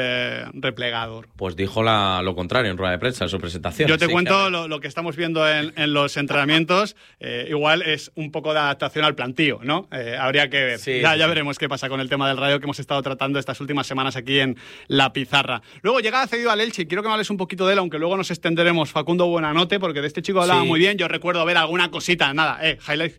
replegador. Pues dijo lo contrario en rueda de prensa en su presentación. Yo te cuento lo que estamos viendo en los entrenamientos. Igual es un poco de adaptación al plantío, ¿no? Habría que ver. Sí, ya veremos qué pasa con el tema del radio que hemos estado tratando estas últimas semanas aquí en La Pizarra. Luego llegada cedido al Elche, y quiero que me hables un poquito de él, aunque luego nos extenderemos. Facundo Buenanote, porque de este chico hablaba muy bien. Yo recuerdo ver alguna cosita, highlights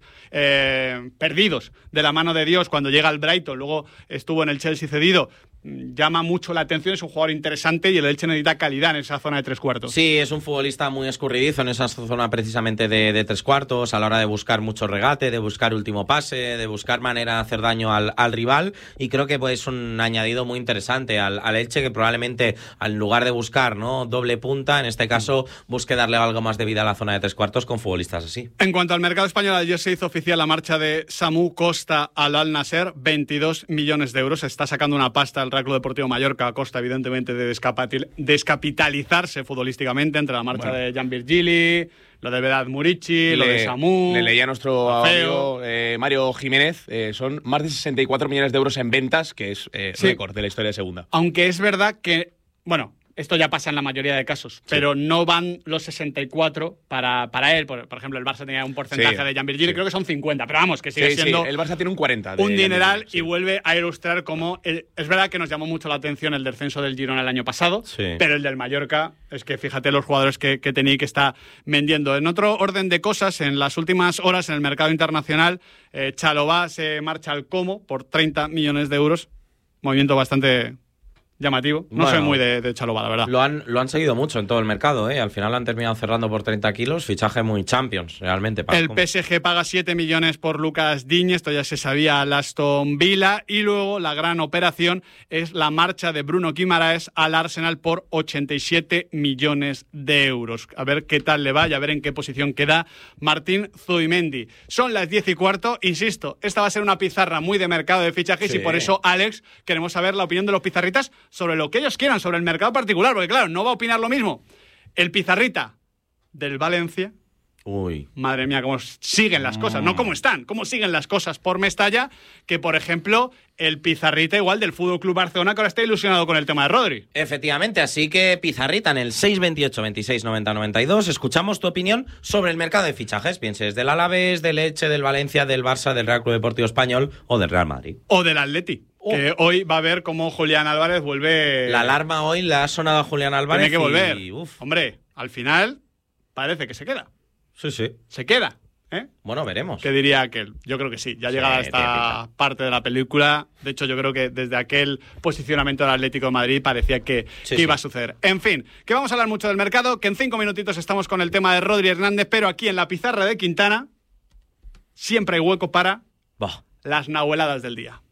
perdidos de la mano de Dios cuando llega al Brighton. Luego estuvo en el Chelsea cedido. Llama mucho la atención, es un jugador interesante y el Elche necesita calidad en esa zona de tres cuartos. Sí, es un futbolista muy escurridizo en esa zona precisamente de tres cuartos, a la hora de buscar mucho regate, de buscar último pase, de buscar manera de hacer daño al rival, y creo que pues, es un añadido muy interesante al Elche, que probablemente en lugar de buscar, ¿no?, doble punta, en este caso busque darle algo más de vida a la zona de tres cuartos con futbolistas así. En cuanto al mercado español, ayer se hizo oficial la marcha de Samu Costa al Al Nasser, 22 millones de euros. Se está sacando una pasta al Real Club Deportivo Mallorca a costa, evidentemente, de descapitalizarse futbolísticamente, entre la marcha de Jan Virgili, lo de Vedat Murici, lo de Samu. Le leía a nuestro amigo Mario Jiménez, son más de 64 millones de euros en ventas, que es récord de la historia de segunda. Aunque es verdad que, esto ya pasa en la mayoría de casos, pero no van los 64 para él. Por ejemplo, el Barça tenía un porcentaje de Jan Virgili, creo que son 50, pero vamos, que sigue siendo... el Barça tiene un 40. Un dineral, y vuelve a ilustrar cómo... es verdad que nos llamó mucho la atención el descenso del Girona el año pasado, pero el del Mallorca, es que fíjate los jugadores que tenía y que está vendiendo. En otro orden de cosas, en las últimas horas en el mercado internacional, Chalobah se marcha al Como por 30 millones de euros. Movimiento bastante... llamativo. No soy muy de Chalobah, la verdad. Lo han seguido mucho en todo el mercado, ¿eh? Al final lo han terminado cerrando por 30 kilos. Fichaje muy Champions, realmente. El PSG paga 7 millones por Lucas Digne. Esto ya se sabía al Aston Villa. Y luego la gran operación es la marcha de Bruno Guimaraes al Arsenal por 87 millones de euros. A ver qué tal le va y a ver en qué posición queda Martín Zubimendi. Son las 10:15. Insisto, esta va a ser una pizarra muy de mercado de fichajes, y por eso, Alex, queremos saber la opinión de los pizarritas sobre lo que ellos quieran, sobre el mercado particular, porque claro, no va a opinar lo mismo el pizarrita del Valencia. Uy. Madre mía, cómo siguen las cosas, no cómo están, cómo siguen las cosas por Mestalla, que por ejemplo el pizarrita igual del Fútbol Club Barcelona, que ahora está ilusionado con el tema de Rodri. Efectivamente, así que pizarrita en el 628 26 90 92. Escuchamos tu opinión sobre el mercado de fichajes, pienses del Alavés, del Elche, del Valencia, del Barça, del Real Club Deportivo Español o del Real Madrid. O del Atleti. Que hoy va a ver cómo Julián Álvarez vuelve... La alarma hoy le ha sonado a Julián Álvarez. Tiene que volver. Hombre, al final parece que se queda. Sí. Se queda, ¿eh? Bueno, veremos. ¿Qué diría aquel? Yo creo que sí. Ya llegada esta parte de la película. De hecho, yo creo que desde aquel posicionamiento del Atlético de Madrid parecía que iba a suceder. En fin, que vamos a hablar mucho del mercado, que en 5 minutitos estamos con el tema de Rodri Hernández, pero aquí en la pizarra de Quintana siempre hay hueco para las nahueladas del día.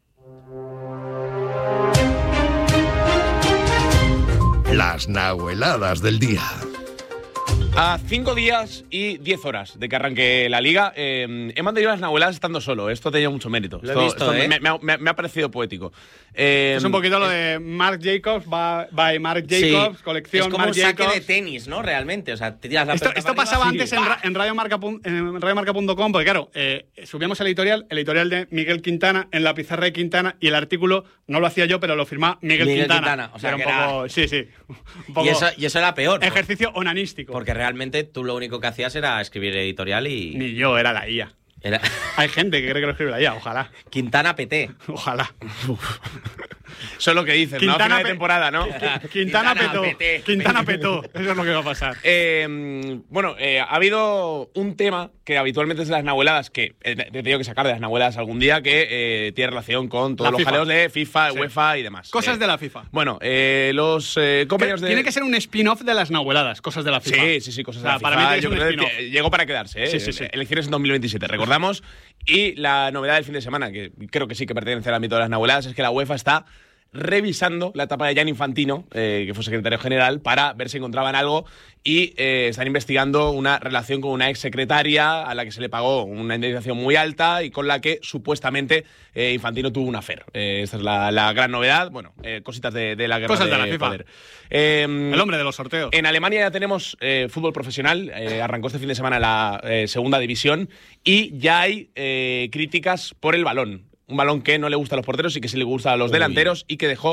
Las nahueladas del día. A 5 días y 10 horas de que arranque la Liga, he mantenido las nahueladas estando solo. Esto tenía mucho mérito. Lo he visto, me ha parecido poético. Es un poquito lo de Marc Jacobs, by Marc Jacobs, colección Marc Jacobs. Es como un saque de tenis, ¿no? Realmente. O sea, te tiras la esto pasaba antes en radiomarca.com, porque claro, subíamos el editorial de Miguel Quintana en la pizarra de Quintana, y el artículo no lo hacía yo, pero lo firmaba Miguel Quintana. O sea, era un poco... Sí. Un poco y eso era peor. Ejercicio onanístico. Porque realmente tú lo único que hacías era escribir editorial y... Ni yo, era la IA. Hay gente que cree que lo escribe la IA, ojalá. Quintana PT. Ojalá. Eso es lo que dicen, ¿no? A final de temporada, ¿no? Quintana petó. Quintana petó. Eso es lo que va a pasar. Ha habido un tema que habitualmente es de las nahueladas, que he tenido que sacar de las nahueladas algún día, que tiene relación con todos los jaleos de FIFA, UEFA y demás. Cosas de la FIFA. Bueno, los compañeros de... Tiene que ser un spin-off de las nahueladas, cosas de la FIFA. Sí, cosas de la FIFA. Para mí yo creo que llegó para quedarse, ¿eh? Sí. Elecciones en 2027, recordamos. Y la novedad del fin de semana, que creo que sí que pertenece al ámbito de las nahueladas, es que la UEFA está revisando la etapa de Gianni Infantino, que fue secretario general, para ver si encontraban algo, y están investigando una relación con una exsecretaria a la que se le pagó una indemnización muy alta y con la que supuestamente Infantino tuvo un affair. Esta es la gran novedad. Bueno, cositas de la guerra. Cosas de la FIFA. Poder. El hombre de los sorteos. En Alemania ya tenemos fútbol profesional. Arrancó este fin de semana la segunda división y ya hay críticas por el balón. Un balón que no le gusta a los porteros y que sí le gusta a los delanteros, y que dejó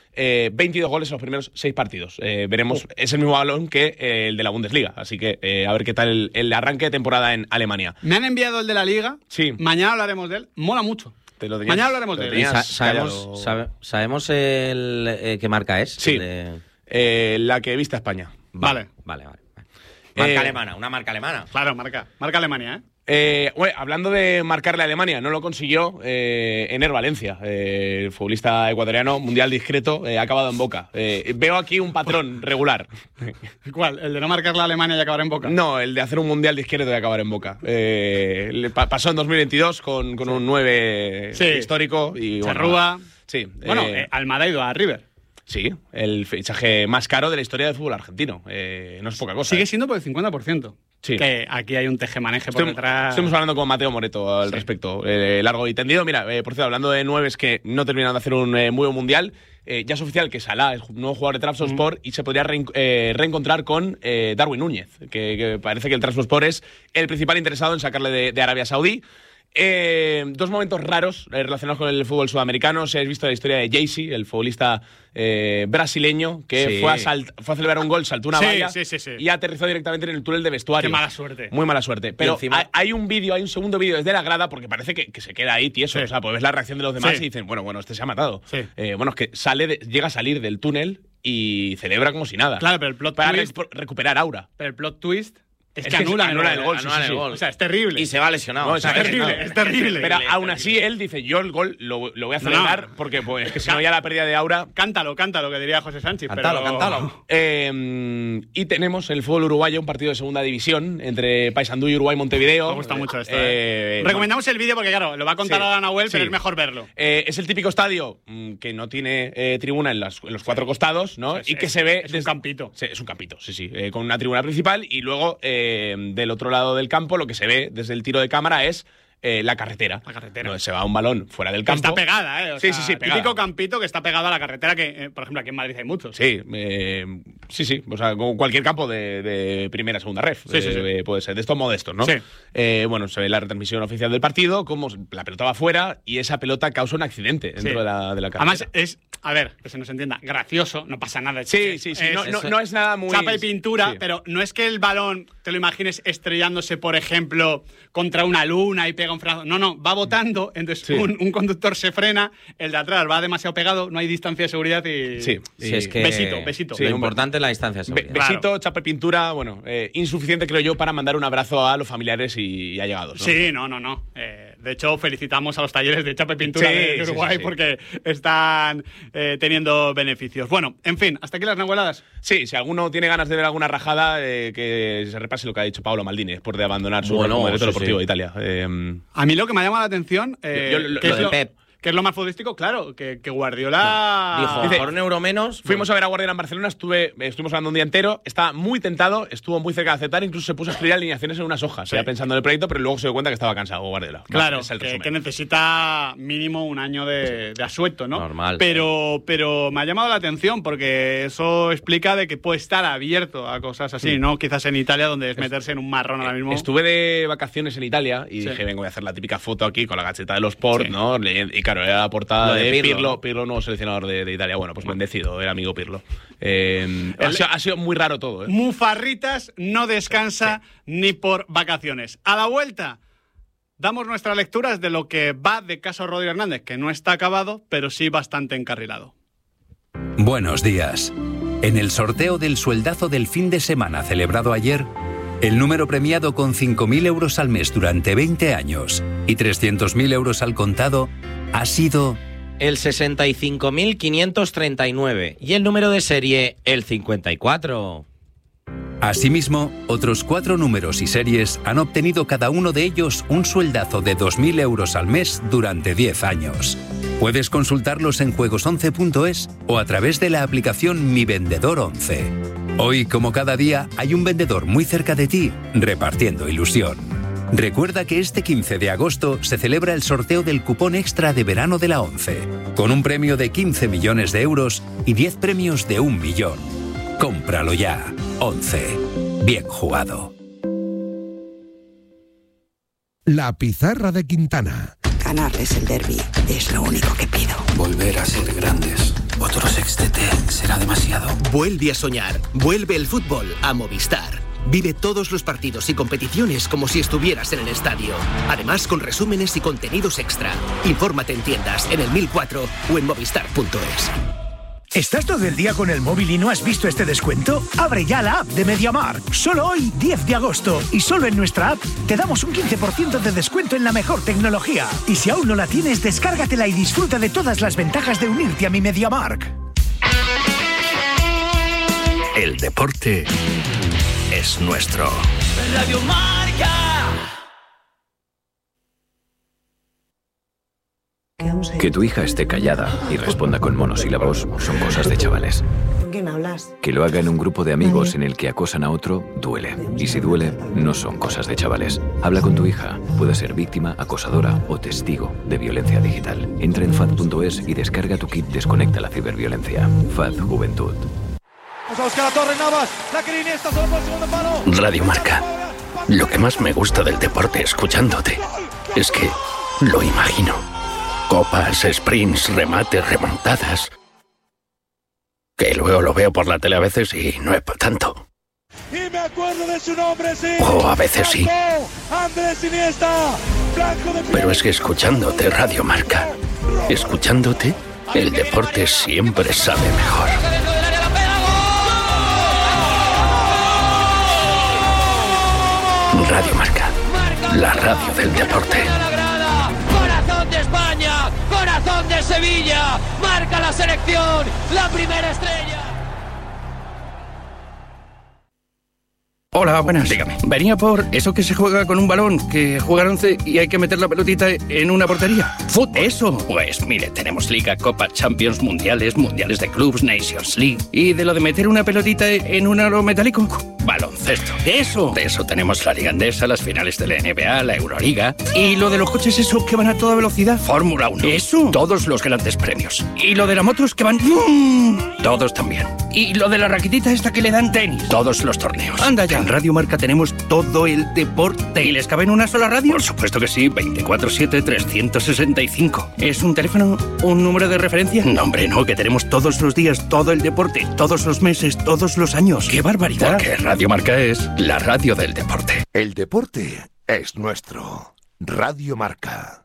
22 goles en los primeros 6 partidos. Veremos, es el mismo balón que el de la Bundesliga, así que a ver qué tal el arranque de temporada en Alemania. Me han enviado el de la Liga, Sí. Mañana hablaremos de él, mola mucho. Mañana hablaremos de él. ¿Sabemos qué marca es? Sí, la que viste a España. Vale. Marca alemana, una marca alemana. Claro, marca Alemania, ¿eh? Hablando de marcarle a Alemania, no lo consiguió Ener Valencia, el futbolista ecuatoriano, mundial discreto, ha acabado en Boca. Veo aquí un patrón regular. ¿Cuál? ¿El de no marcarle a Alemania y acabar en Boca? No, el de hacer un mundial discreto y acabar en Boca. Pasó en 2022 con un 9 histórico. Y Charrúa. Bueno, sí. Bueno, Almada ha ido a River. Sí, el fichaje más caro de la historia del fútbol argentino. No es poca cosa. Sigue siendo por el 50%. Sí. Que aquí hay un tejemaneje por detrás. Estamos hablando con Mateo Moreto al respecto. Largo y tendido. Mira, por cierto, hablando de 9 que no terminan de hacer un muy buen mundial, ya es oficial que Salah es nuevo jugador de Trabzonspor y se podría reencontrar con Darwin Núñez, que parece que el Trabzonspor es el principal interesado en sacarle de Arabia Saudí. Dos momentos raros relacionados con el fútbol sudamericano. Si habéis visto la historia de Jaycee, el futbolista brasileño que fue a celebrar un gol, saltó una valla y aterrizó directamente en el túnel de vestuario. Qué mala suerte. Muy mala suerte. Pero hay un segundo vídeo desde la grada, porque parece que se queda ahí tieso. O sea, pues ves la reacción de los demás y dicen, bueno, este se ha matado. Bueno, es que llega a salir del túnel y celebra como si nada. Claro, pero el plot para twist, recuperar aura. Pero el plot twist es que anulan el gol. el gol. O sea, es terrible. Y se va lesionado. No, es terrible. Pero aún así él dice, yo el gol lo voy a celebrar porque pues, es que si no ya la pérdida de aura... Cántalo, que diría José Sánchez. Cántalo. Y tenemos en el fútbol uruguayo un partido de segunda división entre Paysandú y Uruguay Montevideo. Me gusta mucho esto. Recomendamos el vídeo porque, claro, lo va a contar ahora Nahuel, pero es mejor verlo. Es el típico estadio que no tiene tribuna en los 4 costados, ¿no? Y que se ve... Es un campito. Sí, es un campito, sí. Con una tribuna principal y luego del otro lado del campo lo que se ve desde el tiro de cámara es la carretera. Donde se va un balón fuera del campo. Está pegada, ¿eh? O sí, sea, pegada. Típico campito que está pegado a la carretera, que, por ejemplo, aquí en Madrid hay muchos. Sí. O sea, como cualquier campo de primera, segunda ref. Puede ser, de estos modestos, ¿no? Sí. Bueno, se ve la retransmisión oficial del partido, cómo la pelota va fuera y esa pelota causa un accidente dentro de la carretera. Además, a ver, que se nos entienda, gracioso, no pasa nada. Sí. No es nada muy... Chapa y pintura, pero no es que el balón, te lo imagines estrellándose, por ejemplo, contra una luna y pega un frenazo. No, va botando, entonces un conductor se frena, el de atrás va demasiado pegado, no hay distancia de seguridad y... Sí, es que... Besito. Lo importante es la distancia de seguridad. Besito, chapa y pintura, bueno, insuficiente creo yo para mandar un abrazo a los familiares y allegados, ¿no? Sí, no. De hecho, felicitamos a los talleres de chapa y pintura de Uruguay porque están teniendo beneficios. Bueno, en fin, hasta aquí las nahueladas. Sí, si alguno tiene ganas de ver alguna rajada, que se repase lo que ha dicho Paolo Maldini después de abandonar su director deportivo de Italia. A mí lo que me ha llamado la atención lo de Pep. ¿Qué es lo más futbolístico? Claro, que Guardiola... Dijo, por un euro menos... Fuimos a ver a Guardiola en Barcelona, estuvimos hablando un día entero, estaba muy tentado, estuvo muy cerca de aceptar, incluso se puso a escribir alineaciones en unas hojas, ya pensando en el proyecto, pero luego se dio cuenta que estaba cansado Guardiola. Claro, que necesita mínimo un año de asueto, ¿no? Normal. Pero me ha llamado la atención porque eso explica de que puede estar abierto a cosas así, ¿no? Quizás en Italia, donde es meterse en un marrón ahora mismo. Estuve de vacaciones en Italia y dije, vengo, voy a hacer la típica foto aquí con la gacheta de los Sport, ¿no? Y claro, era la portada de Pirlo, nuevo seleccionador de Italia. Bueno, pues bendecido, el amigo Pirlo. Ha sido muy raro todo, ¿eh? Mufarritas no descansa ni por vacaciones. A la vuelta, damos nuestras lecturas de lo que va de caso Rodri Hernández, que no está acabado, pero sí bastante encarrilado. Buenos días. En el sorteo del sueldazo del fin de semana celebrado ayer, el número premiado con 5.000 euros al mes durante 20 años y 300.000 euros al contado ha sido... el 65.539 y el número de serie el 54. Asimismo, otros 4 números y series han obtenido cada uno de ellos un sueldazo de 2.000 euros al mes durante 10 años. Puedes consultarlos en juegos11.es o a través de la aplicación Mi Vendedor 11. Hoy, como cada día, hay un vendedor muy cerca de ti repartiendo ilusión. Recuerda que este 15 de agosto se celebra el sorteo del cupón extra de verano de la 11, con un premio de 15 millones de euros y 10 premios de 1 millón. Cómpralo ya. 11. Bien jugado. La pizarra de Quintana. Ganarles el derbi es lo único que pido. Volver a ser grandes. Otro sextete será demasiado. Vuelve a soñar. Vuelve el fútbol a Movistar. Vive todos los partidos y competiciones como si estuvieras en el estadio. Además, con resúmenes y contenidos extra. Infórmate en tiendas, en el 1004 o en movistar.es. ¿Estás todo el día con el móvil y no has visto este descuento? Abre ya la app de MediaMarkt. Solo hoy, 10 de agosto. Y solo en nuestra app te damos un 15% de descuento en la mejor tecnología. Y si aún no la tienes, descárgatela y disfruta de todas las ventajas de unirte a mi MediaMarkt. El deporte es nuestro. Radio Marca. Que tu hija esté callada y responda con monosílabos son cosas de chavales. ¿Con quién hablas? Que lo haga en un grupo de amigos en el que acosan a otro, duele. Y si duele, no son cosas de chavales. Habla con tu hija. Puede ser víctima, acosadora o testigo de violencia digital. Entra en FAD.es y descarga tu kit Desconecta la ciberviolencia. FAD Juventud. Radio Marca. Lo que más me gusta del deporte escuchándote es que lo imagino. Copas, sprints, remates, remontadas. Que luego lo veo por la tele a veces y no es para tanto. Y me acuerdo de su nombre, sí. O a veces sí. Andrés Iniesta. Pero es que escuchándote Radio Marca, escuchándote, el deporte siempre sabe mejor. Radio Marca, la radio del deporte. Corazón de España, corazón de Sevilla, marca la selección, la primera estrella. Hola, buenas. Dígame. Venía por eso que se juega con un balón, que juegan 11 y hay que meter la pelotita en una portería. ¡Fútbol! Eso. Pues mire, tenemos Liga, Copa, Champions, Mundiales, Mundiales de Clubs, Nations League. ¿Y de lo de meter una pelotita en un aro metálico? Baloncesto. ¡Eso! De eso tenemos la Liga Andesa, las finales de la NBA, la Euroliga. ¿Y lo de los coches eso que van a toda velocidad? Fórmula 1. ¡Eso! Todos los grandes premios. ¿Y lo de las motos que van? Todos también. ¿Y lo de la raquetita esta que le dan tenis? Todos los torneos. Anda ya. En Radio Marca tenemos todo el deporte. ¿Y les cabe en una sola radio? Por supuesto que sí, 24/7, 365. ¿Es un teléfono, un número de referencia? No, hombre, no, que tenemos todos los días todo el deporte, todos los meses, todos los años. ¡Qué barbaridad! Porque Radio Marca es la radio del deporte. El deporte es nuestro. Radio Marca.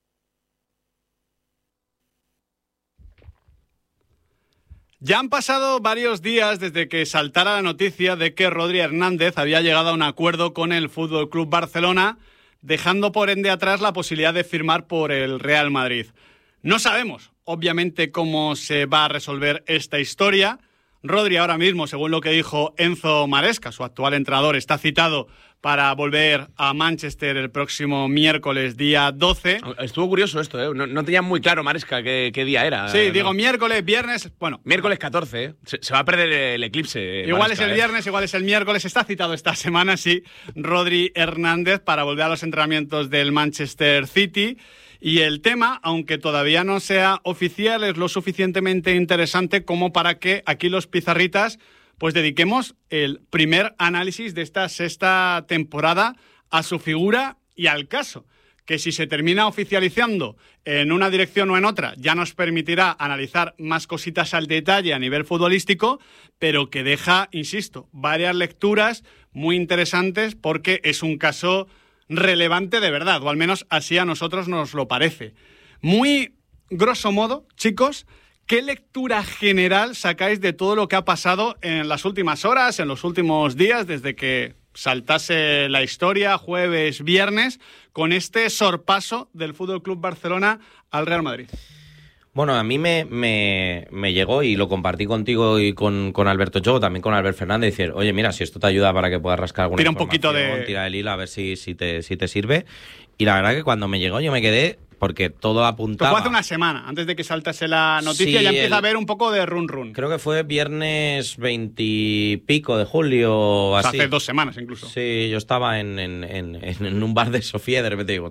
Ya han pasado varios días desde que saltara la noticia de que Rodri Hernández había llegado a un acuerdo con el FC Barcelona, dejando por ende atrás la posibilidad de firmar por el Real Madrid. No sabemos, obviamente, cómo se va a resolver esta historia. Rodri ahora mismo, según lo que dijo Enzo Maresca, su actual entrenador, está citado para volver a Manchester el próximo miércoles, día 12. Estuvo curioso esto, ¿eh? No tenía muy claro Maresca qué día era. Sí, digo miércoles, viernes, bueno. Miércoles 14, ¿eh? Se va a perder el eclipse. Igual Maresca, es el viernes, igual es el miércoles. Está citado esta semana, sí, Rodri Hernández para volver a los entrenamientos del Manchester City. Y el tema, aunque todavía no sea oficial, es lo suficientemente interesante como para que aquí los pizarritas pues dediquemos el primer análisis de esta sexta temporada a su figura y al caso, que si se termina oficializando en una dirección o en otra, ya nos permitirá analizar más cositas al detalle a nivel futbolístico, pero que deja, insisto, varias lecturas muy interesantes porque es un caso relevante de verdad, o al menos así a nosotros nos lo parece. Muy grosso modo, chicos, ¿qué lectura general sacáis de todo lo que ha pasado en las últimas horas, en los últimos días, desde que saltase la historia, jueves, viernes, con este sorpaso del FC Barcelona al Real Madrid? Bueno, a mí me llegó y lo compartí contigo y con Alberto Chogo, también con Albert Fernández, decir, oye, mira, si esto te ayuda para que puedas rascar alguna información, un poquito de... tira el hilo a ver si te sirve. Y la verdad que cuando me llegó yo me quedé, porque todo apuntaba... Fue hace una semana, antes de que saltase la noticia, sí, ya empieza a haber un poco de run. Creo que fue viernes 20 y pico de julio o así. Hace 2 semanas incluso. Sí, yo estaba en un bar de Sofía y de repente digo,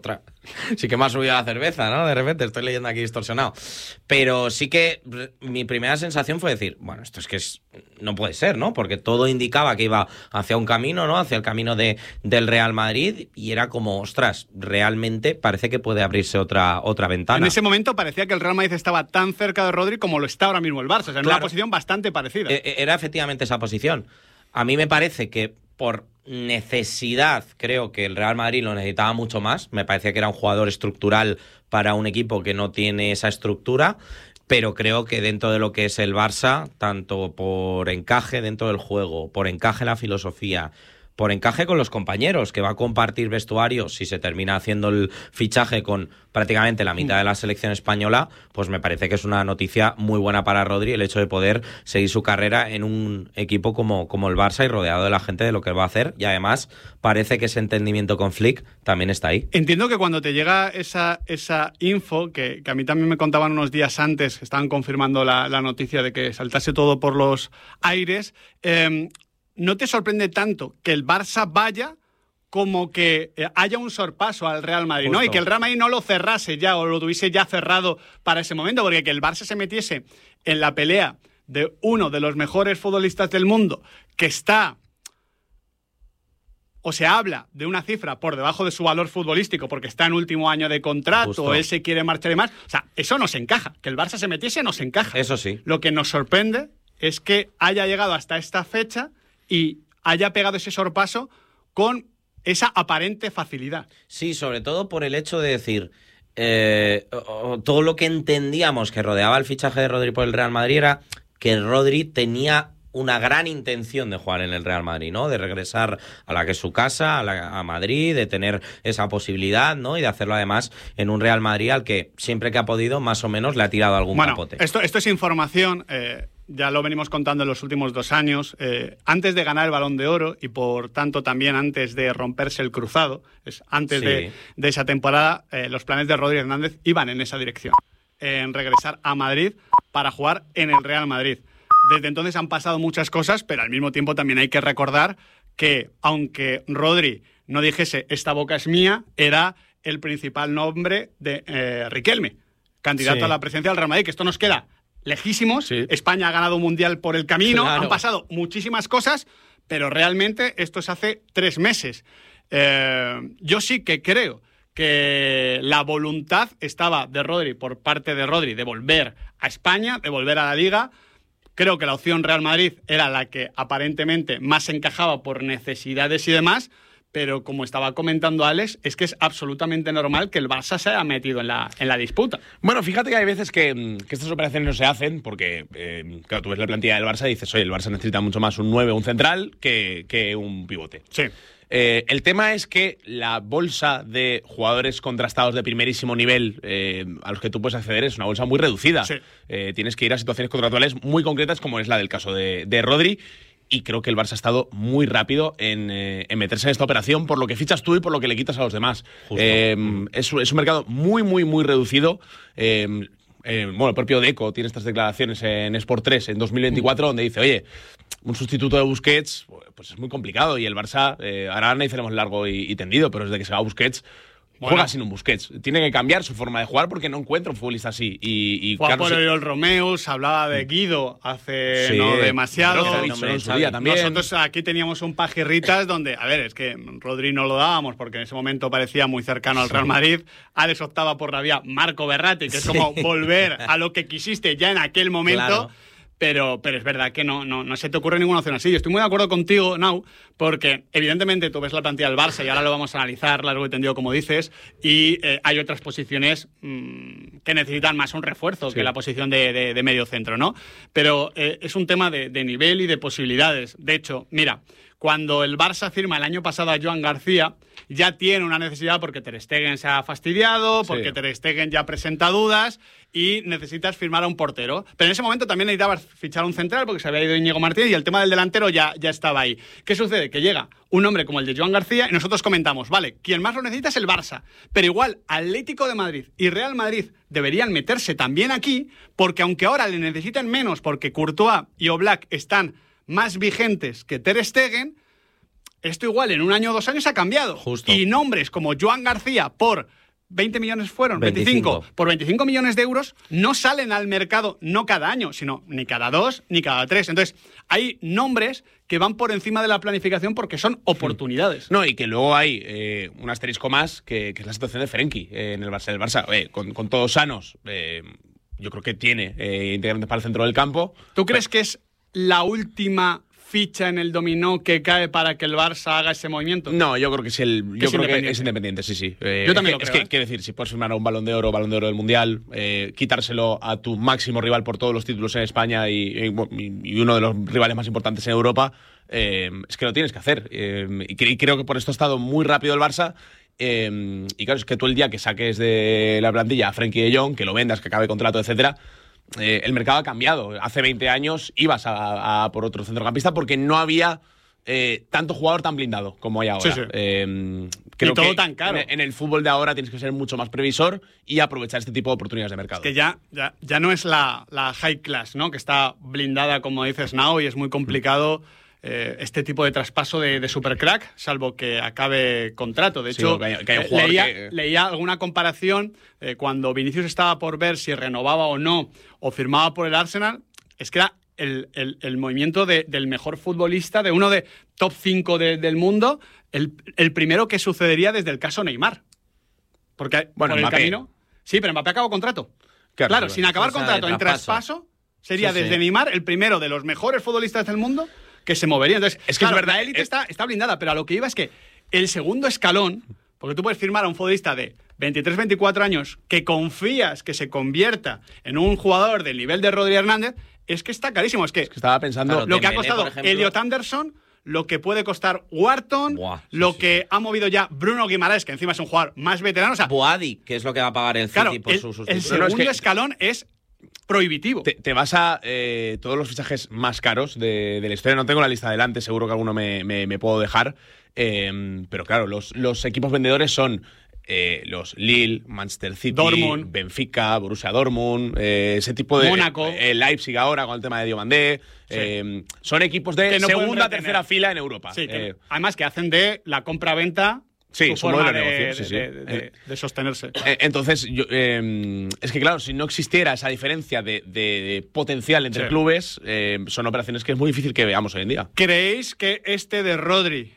Sí que me ha subido la cerveza, ¿no? De repente estoy leyendo aquí distorsionado. Pero sí que mi primera sensación fue decir, bueno, esto es que no puede ser, ¿no? Porque todo indicaba que iba hacia un camino, ¿no? Hacia el camino del Real Madrid, y era como, ostras, realmente parece que puede abrirse otra ventana. En ese momento parecía que el Real Madrid estaba tan cerca de Rodri como lo está ahora mismo el Barça, o sea, en una posición bastante parecida. Era efectivamente esa posición. A mí me parece que por necesidad, creo que el Real Madrid lo necesitaba mucho más. Me parecía que era un jugador estructural para un equipo que no tiene esa estructura, pero creo que dentro de lo que es el Barça, tanto por encaje dentro del juego, por encaje en la filosofía, por encaje con los compañeros, que va a compartir vestuario si se termina haciendo el fichaje con prácticamente la mitad de la selección española, pues me parece que es una noticia muy buena para Rodri el hecho de poder seguir su carrera en un equipo como el Barça y rodeado de la gente de lo que va a hacer, y además parece que ese entendimiento con Flick también está ahí. Entiendo que cuando te llega esa info, que a mí también me contaban unos días antes, que estaban confirmando la noticia de que saltase todo por los aires, ¿no te sorprende tanto que el Barça vaya como que haya un sorpaso al Real Madrid, ¿no? Y que el Real Madrid no lo cerrase ya o lo tuviese ya cerrado para ese momento? Porque que el Barça se metiese en la pelea de uno de los mejores futbolistas del mundo, que está, o se habla de una cifra por debajo de su valor futbolístico porque está en último año de contrato, o él se quiere marchar y más, o sea, eso nos encaja. Que el Barça se metiese nos encaja. Eso sí. Lo que nos sorprende es que haya llegado hasta esta fecha y haya pegado ese sorpaso con esa aparente facilidad. Sí, sobre todo por el hecho de decir, todo lo que entendíamos que rodeaba el fichaje de Rodri por el Real Madrid era que Rodri tenía una gran intención de jugar en el Real Madrid, ¿no? De regresar a la que es su casa, a Madrid, de tener esa posibilidad, ¿no? Y de hacerlo además en un Real Madrid al que siempre que ha podido, más o menos, le ha tirado algún capote. Esto es información, ya lo venimos contando en los últimos 2 años, antes de ganar el Balón de Oro y por tanto también antes de romperse el cruzado, antes de esa temporada, los planes de Rodri Hernández iban en esa dirección, en regresar a Madrid para jugar en el Real Madrid. Desde entonces han pasado muchas cosas, pero al mismo tiempo también hay que recordar que, aunque Rodri no dijese esta boca es mía, era el principal nombre de Riquelme, candidato a la presidencia del Real Madrid, que esto nos queda lejísimos. España ha ganado un mundial por el camino, han pasado muchísimas cosas, pero realmente esto es hace 3 meses. Yo sí que creo que la voluntad estaba de Rodri, por parte de Rodri, de volver a España, de volver a la Liga. Creo que la opción Real Madrid era la que aparentemente más encajaba por necesidades y demás, pero como estaba comentando Alex, es que es absolutamente normal que el Barça se haya metido en la disputa. Bueno, fíjate que hay veces que estas operaciones no se hacen porque, claro, tú ves la plantilla del Barça y dices, oye, el Barça necesita mucho más un 9 o un central que un pivote. Sí. El tema es que la bolsa de jugadores contrastados de primerísimo nivel a los que tú puedes acceder es una bolsa muy reducida. Sí. Tienes que ir a situaciones contractuales muy concretas, como es la del caso de Rodri, y creo que el Barça ha estado muy rápido en meterse en esta operación por lo que fichas tú y por lo que le quitas a los demás. Es un mercado muy, muy, muy reducido. Bueno, el propio Deco tiene estas declaraciones en Sport 3 en 2024 donde dice, oye, un sustituto de Busquets pues es muy complicado y el Barça, ahora analizaremos largo y tendido, pero desde que se va Busquets, juega sin un Busquets. Tiene que cambiar su forma de jugar porque no encuentra un futbolista así. Juan por el Romeu, se hablaba de Guido hace no demasiado. Nosotros aquí teníamos un pajirritas donde, a ver, es que Rodri no lo dábamos porque en ese momento parecía muy cercano al Real Madrid. Alex optaba por la vía Marco Verratti, que es como volver a lo que quisiste ya en aquel momento. Claro. Pero es verdad que no se te ocurre ninguna opción así. Yo estoy muy de acuerdo contigo, Nau, porque evidentemente tú ves la plantilla del Barça y ahora lo vamos a analizar largo y tendido, como dices, y hay otras posiciones que necesitan más un refuerzo que la posición de medio centro, ¿no? Pero es un tema de nivel y de posibilidades. De hecho, mira, cuando el Barça firma el año pasado a Joan García, ya tiene una necesidad porque Ter Stegen se ha fastidiado, porque Ter Stegen ya presenta dudas y necesitas firmar a un portero. Pero en ese momento también necesitabas fichar un central porque se había ido Íñigo Martínez y el tema del delantero ya estaba ahí. ¿Qué sucede? Que llega un hombre como el de Joan García y nosotros comentamos, vale, quien más lo necesita es el Barça, pero igual Atlético de Madrid y Real Madrid deberían meterse también aquí porque aunque ahora le necesitan menos porque Courtois y Oblak están más vigentes que Ter Stegen, esto igual en 1 año o 2 años ha cambiado. Justo. Y nombres como Joan García por ¿20 millones fueron? 25. Por 25 millones de euros no salen al mercado no cada año, sino ni cada 2 ni cada 3. Entonces, hay nombres que van por encima de la planificación porque son oportunidades. No, y que luego hay un asterisco más, que es la situación de Frenkie en el Barça. El Barça, con todos sanos, yo creo que tiene integrantes para el centro del campo. ¿Tú crees que es la última ficha en el dominó que cae para que el Barça haga ese movimiento? No, yo creo que es independiente, sí. Yo también lo creo. Es que, quiero decir, si puedes firmar un Balón de Oro del Mundial, quitárselo a tu máximo rival por todos los títulos en España y uno de los rivales más importantes en Europa, es que lo tienes que hacer. Y creo que por esto ha estado muy rápido el Barça. Y claro, es que tú el día que saques de la plantilla a Frenkie de Jong, que lo vendas, que acabe contrato, etcétera, el mercado ha cambiado. Hace 20 años ibas a por otro centrocampista porque no había tanto jugador tan blindado como hay ahora. Sí. Creo y todo que tan caro. En el fútbol de ahora tienes que ser mucho más previsor y aprovechar este tipo de oportunidades de mercado. Es que ya no es la high class, ¿no? Que está blindada, como dices, Nao, y es muy complicado este tipo de traspaso de supercrack, salvo que acabe contrato. De hecho, que hay un jugador leía alguna comparación cuando Vinicius estaba por ver si renovaba o no, o firmaba por el Arsenal, es que era el movimiento del mejor futbolista, de uno de top 5 del mundo, el primero que sucedería desde el caso Neymar. Porque por el camino... Sí, pero Mbappé acabó contrato. Claro, sin acabar contrato, en traspaso, sería desde Neymar el primero de los mejores futbolistas del mundo que se movería. Entonces, es que claro, es verdad, la élite está blindada, pero a lo que iba es que el segundo escalón, porque tú puedes firmar a un futbolista de 23, 24 años que confías que se convierta en un jugador del nivel de Rodri Hernández, es que está carísimo. Es que estaba pensando lo que ha costado Elliot Anderson, lo que puede costar Wharton, que ha movido ya Bruno Guimaraes, que encima es un jugador más veterano. O sea, Boadi, que es lo que va a pagar el City por su sustitución. El segundo escalón es prohibitivo. Te vas a todos los fichajes más caros de la historia. No tengo la lista delante, seguro que alguno me puedo dejar. Pero claro, los equipos vendedores son los Lille, Manchester City, Dortmund, Benfica, Borussia Dortmund, ese tipo de... Mónaco. Leipzig ahora con el tema de Diomandé. Son equipos de segunda, tercera fila en Europa. Sí, además que hacen de la compra-venta... Sí, su forma modelo de negocio, de sostenerse. Entonces, es que claro, si no existiera esa diferencia de potencial entre clubes, son operaciones que es muy difícil que veamos hoy en día. ¿Creéis que este de Rodri,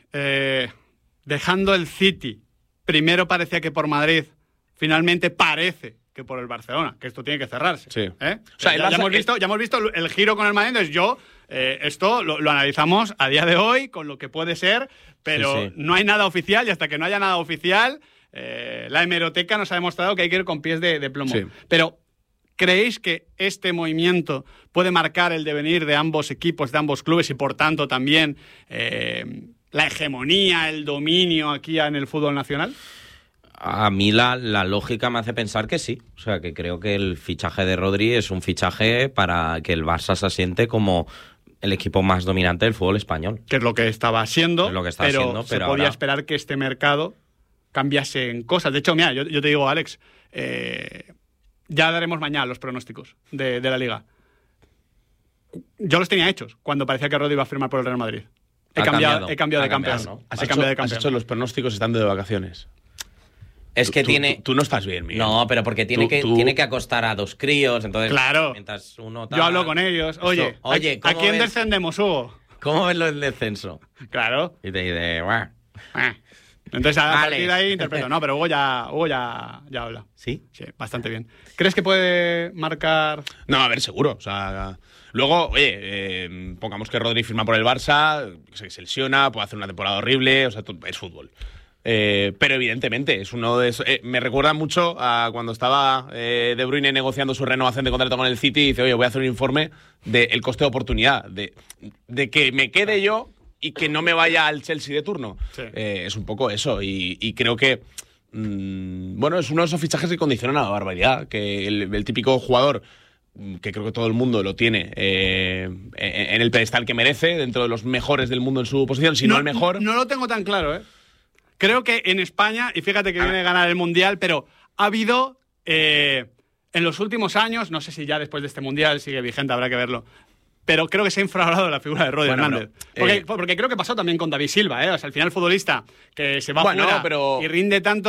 dejando el City, primero parecía que por Madrid, finalmente parece que por el Barcelona, que esto tiene que cerrarse? Sí. O sea, ya hemos visto el giro con el Madrid, entonces esto lo analizamos a día de hoy con lo que puede ser, pero no hay nada oficial, y hasta que no haya nada oficial, la hemeroteca nos ha demostrado que hay que ir con pies de plomo. Sí. Pero, ¿creéis que este movimiento puede marcar el devenir de ambos equipos, de ambos clubes, y por tanto también la hegemonía, el dominio aquí en el fútbol nacional? A mí la lógica me hace pensar que sí. O sea, que creo que el fichaje de Rodri es un fichaje para que el Barça se asiente como el equipo más dominante del fútbol español. Que es lo que estaba siendo, pero se podía ahora esperar que este mercado cambiase en cosas. De hecho, mira, yo te digo, Alex, ya daremos mañana los pronósticos de la Liga. Yo los tenía hechos cuando parecía que Rodri iba a firmar por el Real Madrid. He cambiado de campeón. ¿No? Has hecho los pronósticos estando de vacaciones. Es que tú no estás bien, Miguel. No, pero porque tiene que acostar a dos críos, entonces... Claro. Mientras uno yo hablo con ellos. Oye, ¿a quién descendemos, Hugo? ¿Cómo ves el descenso? Claro. Y te dice... Entonces, a partir de ahí interpreto. No, pero Hugo ya habla. ¿Sí? Sí, bastante bien. ¿Crees que puede marcar...? No, a ver, seguro. O sea, luego, oye, pongamos que Rodri firma por el Barça, se lesiona, puede hacer una temporada horrible, o sea, es fútbol. Pero evidentemente es uno de esos. Me recuerda mucho a cuando estaba De Bruyne negociando su renovación de contrato con el City y dice, oye, voy a hacer un informe del coste de oportunidad, de que me quede yo y que no me vaya al Chelsea de turno. Sí. Es un poco eso, y creo que bueno, es uno de esos fichajes que condicionan a la barbaridad, que el típico jugador, que creo que todo el mundo lo tiene en el pedestal que merece, dentro de los mejores del mundo en su posición, si no el mejor. No lo tengo tan claro, ¿eh? Creo que en España, y fíjate que viene a ganar el Mundial, pero ha habido en los últimos años, no sé si ya después de este Mundial sigue vigente, habrá que verlo, pero creo que se ha infravalorado la figura de Rodri Hernández. Porque creo que pasó también con David Silva, ¿eh? O sea, al final el futbolista que se va fuera y rinde tanto,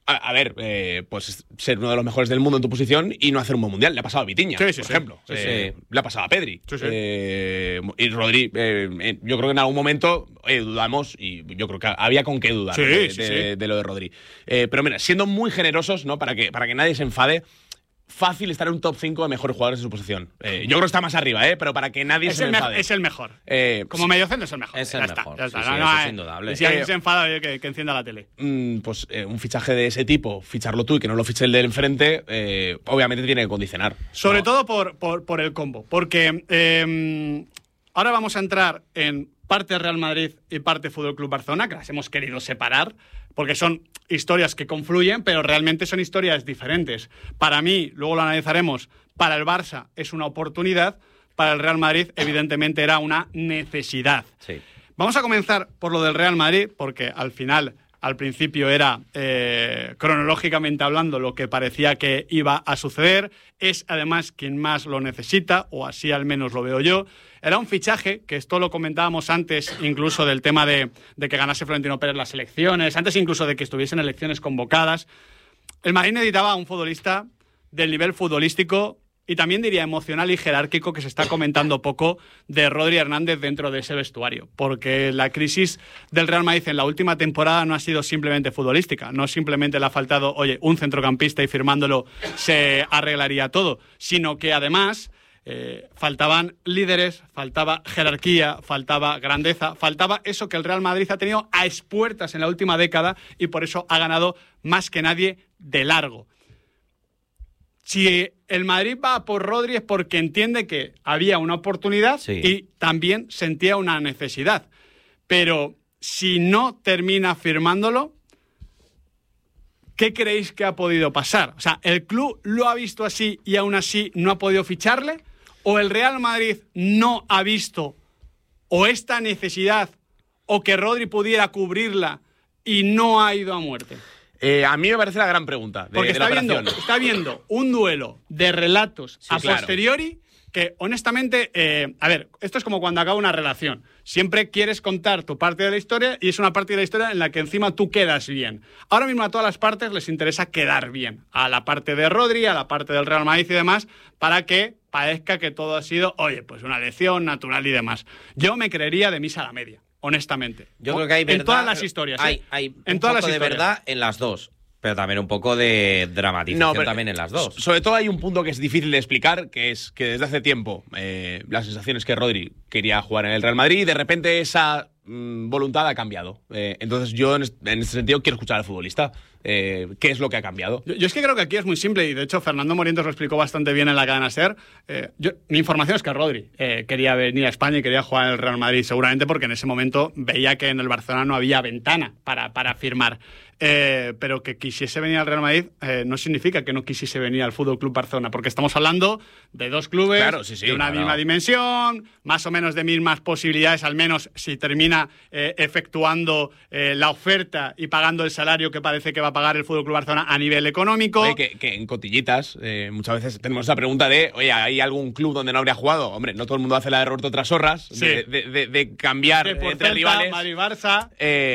A ver, pues ser uno de los mejores del mundo en tu posición y no hacer un buen mundial. Le ha pasado a Vitinha, por ejemplo. Le ha pasado a Pedri. Y Rodri, yo creo que en algún momento dudamos, y yo creo que había con qué dudar de lo de Rodri. Pero mira, siendo muy generosos, ¿no? Para que nadie se enfade, fácil estar en un top 5 de mejores jugadores de su posición. Yo creo que está más arriba, pero para que nadie se enfade. Es el mejor. Como mediocentro es el mejor. Es el mejor. Ya está. Sí, eso es indudable. Y si alguien se enfada, que encienda la tele. Pues un fichaje de ese tipo, ficharlo tú y que no lo fiche el del enfrente, obviamente tiene que condicionar. Sobre todo por el combo. Porque ahora vamos a entrar en parte Real Madrid y parte Fútbol Club Barcelona, que las hemos querido separar, porque son historias que confluyen, pero realmente son historias diferentes. Para mí, luego lo analizaremos, para el Barça es una oportunidad, para el Real Madrid evidentemente era una necesidad. Sí. Vamos a comenzar por lo del Real Madrid, porque al principio era, cronológicamente hablando, lo que parecía que iba a suceder. Es además quien más lo necesita, o así al menos lo veo yo. Era un fichaje, que esto lo comentábamos antes incluso del tema de que ganase Florentino Pérez las elecciones, antes incluso de que estuviesen elecciones convocadas. El Madrid necesitaba a un futbolista del nivel futbolístico y también diría emocional y jerárquico que se está comentando poco de Rodri Hernández dentro de ese vestuario, porque la crisis del Real Madrid en la última temporada no ha sido simplemente futbolística, no simplemente le ha faltado, un centrocampista y firmándolo se arreglaría todo, sino que además faltaban líderes, faltaba jerarquía, faltaba grandeza, faltaba eso que el Real Madrid ha tenido a expuertas en la última década y por eso ha ganado más que nadie de largo. Si el Madrid va por Rodri es porque entiende que había una oportunidad y también sentía una necesidad. Pero si no termina firmándolo, ¿qué creéis que ha podido pasar? O sea, ¿el club lo ha visto así y aún así no ha podido ficharle? ¿O el Real Madrid no ha visto o esta necesidad o que Rodri pudiera cubrirla y no ha ido a muerte? A mí me parece la gran pregunta. Porque está viendo un duelo de relatos posteriori que, honestamente, esto es como cuando acaba una relación. Siempre quieres contar tu parte de la historia y es una parte de la historia en la que encima tú quedas bien. Ahora mismo a todas las partes les interesa quedar bien. A la parte de Rodri, a la parte del Real Madrid y demás, para que parezca que todo ha sido, pues una lección natural y demás. Yo me creería de misa a la media, honestamente. Yo creo que hay verdad. En todas las historias. Hay un poco de verdad en las dos. Pero también un poco de dramatización también en las dos. Sobre todo hay un punto que es difícil de explicar, que es que desde hace tiempo la sensación es que Rodri quería jugar en el Real Madrid y de repente esa voluntad ha cambiado. Entonces yo en ese sentido quiero escuchar al futbolista. ¿Qué es lo que ha cambiado? Yo es que creo que aquí es muy simple y de hecho Fernando Morientes lo explicó bastante bien en la cadena SER. Mi información es que Rodri quería venir a España y quería jugar en el Real Madrid, seguramente porque en ese momento veía que en el Barcelona no había ventana para firmar. Pero que quisiese venir al Real Madrid no significa que no quisiese venir al Fútbol Club Barcelona, porque estamos hablando de dos clubes de una misma dimensión, más o menos de mismas posibilidades, al menos si termina efectuando la oferta y pagando el salario que parece que va a pagar el Fútbol Club Barcelona a nivel económico. Que en cotillitas muchas veces tenemos esa pregunta de, ¿hay algún club donde no habría jugado? Hombre, no todo el mundo hace la de Roberto Trasorras, de cambiar entre rivales. Madrid-Barça,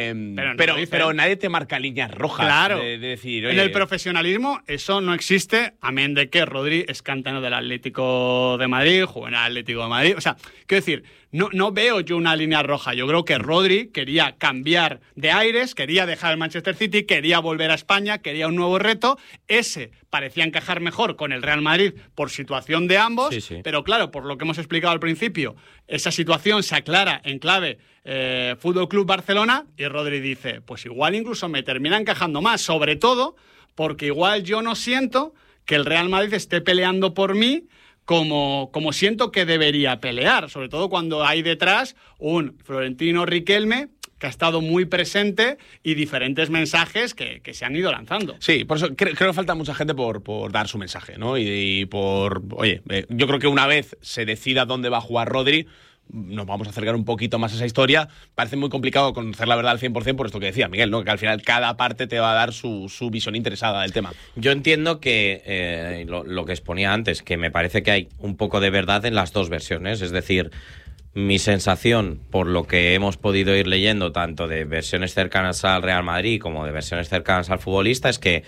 pero nadie te marca líneas rojas. Claro. De decir, en el profesionalismo eso no existe, amén de que Rodri es cantano del Atlético de Madrid, juega en el Atlético de Madrid. O sea, quiero decir, no veo yo una línea roja. Yo creo que Rodri quería cambiar de aires, quería dejar el Manchester City, quería volver a España, quería un nuevo reto. Ese parecía encajar mejor con el Real Madrid por situación de ambos, pero claro, por lo que hemos explicado al principio, esa situación se aclara en clave Fútbol Club Barcelona y Rodri dice, pues igual incluso me termina encajando más, sobre todo porque igual yo no siento que el Real Madrid esté peleando por mí como siento que debería pelear, sobre todo cuando hay detrás un Florentino Riquelme que ha estado muy presente y diferentes mensajes que se han ido lanzando. Sí, por eso creo que falta mucha gente por dar su mensaje, ¿no? Y por, yo creo que una vez se decida dónde va a jugar Rodri, nos vamos a acercar un poquito más a esa historia. Parece muy complicado conocer la verdad al 100% por esto que decía Miguel, ¿no? Que al final cada parte te va a dar su visión interesada del tema. Yo entiendo que lo que exponía antes, que me parece que hay un poco de verdad en las dos versiones. Es decir, Mi sensación, por lo que hemos podido ir leyendo, tanto de versiones cercanas al Real Madrid como de versiones cercanas al futbolista, es que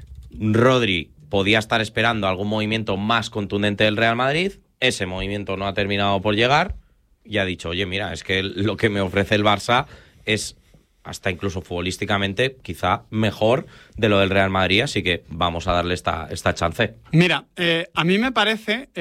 Rodri podía estar esperando algún movimiento más contundente del Real Madrid. Ese movimiento no ha terminado por llegar y ha dicho, oye, mira, es que lo que me ofrece el Barça es hasta incluso futbolísticamente quizá mejor de lo del Real Madrid, así que vamos a darle esta chance. Mira, a mí me parece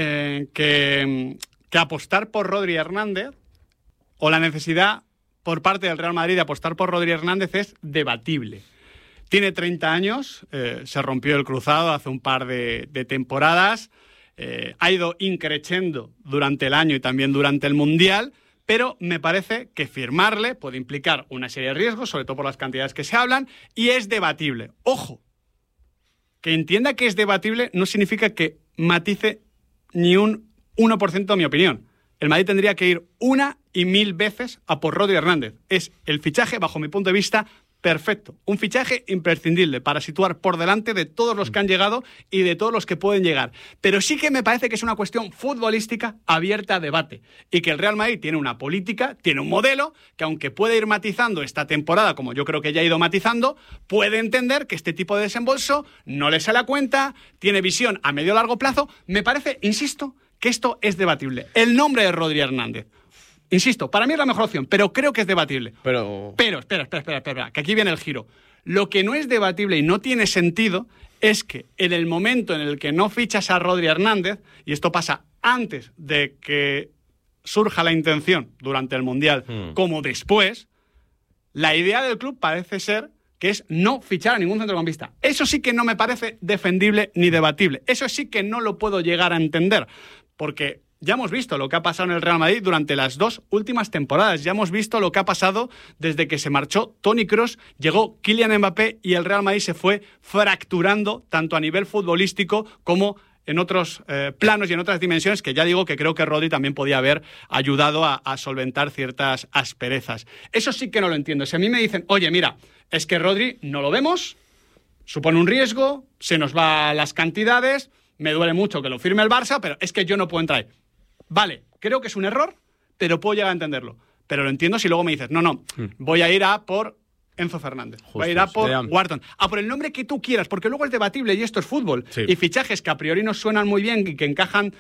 que apostar por Rodri Hernández, o la necesidad por parte del Real Madrid de apostar por Rodri Hernández, es debatible. Tiene 30 años, se rompió el cruzado hace un par de temporadas, ha ido increciendo durante el año y también durante el Mundial, pero me parece que firmarle puede implicar una serie de riesgos, sobre todo por las cantidades que se hablan, y es debatible. Ojo, que entienda que es debatible no significa que matice ni un 1% mi opinión. El Madrid tendría que ir 1 y 1000 veces a por Rodri Hernández. Es el fichaje, bajo mi punto de vista, perfecto. Un fichaje imprescindible para situar por delante de todos los que han llegado y de todos los que pueden llegar. Pero sí que me parece que es una cuestión futbolística abierta a debate. Y que el Real Madrid tiene una política, tiene un modelo, que aunque puede ir matizando esta temporada, como yo creo que ya ha ido matizando, puede entender que este tipo de desembolso no le sale a cuenta, tiene visión a medio o largo plazo. Me parece, insisto, que esto es debatible. El nombre de Rodri Hernández, insisto, para mí es la mejor opción, pero creo que es debatible. Pero espera, que aquí viene el giro. Lo que no es debatible y no tiene sentido es que en el momento en el que no fichas a Rodri Hernández, y esto pasa antes de que surja la intención durante el Mundial, como después, la idea del club parece ser que es no fichar a ningún centrocampista. Eso sí que no me parece defendible ni debatible. Eso sí que no lo puedo llegar a entender, porque ya hemos visto lo que ha pasado en el Real Madrid durante las 2 últimas temporadas. Ya hemos visto lo que ha pasado desde que se marchó Toni Kroos, llegó Kylian Mbappé y el Real Madrid se fue fracturando tanto a nivel futbolístico como en otros planos y en otras dimensiones, que ya digo que creo que Rodri también podía haber ayudado a solventar ciertas asperezas. Eso sí que no lo entiendo. Si a mí me dicen, oye, mira, es que Rodri no lo vemos, supone un riesgo, se nos va las cantidades, me duele mucho que lo firme el Barça, pero es que yo no puedo entrar ahí. Vale, creo que es un error, pero puedo llegar a entenderlo. Pero lo entiendo si luego me dices, no, voy a ir a por Enzo Fernández, voy a ir a por Wharton, a por el nombre que tú quieras, porque luego es debatible y esto es fútbol. Sí. Y fichajes que a priori nos suenan muy bien y que encajan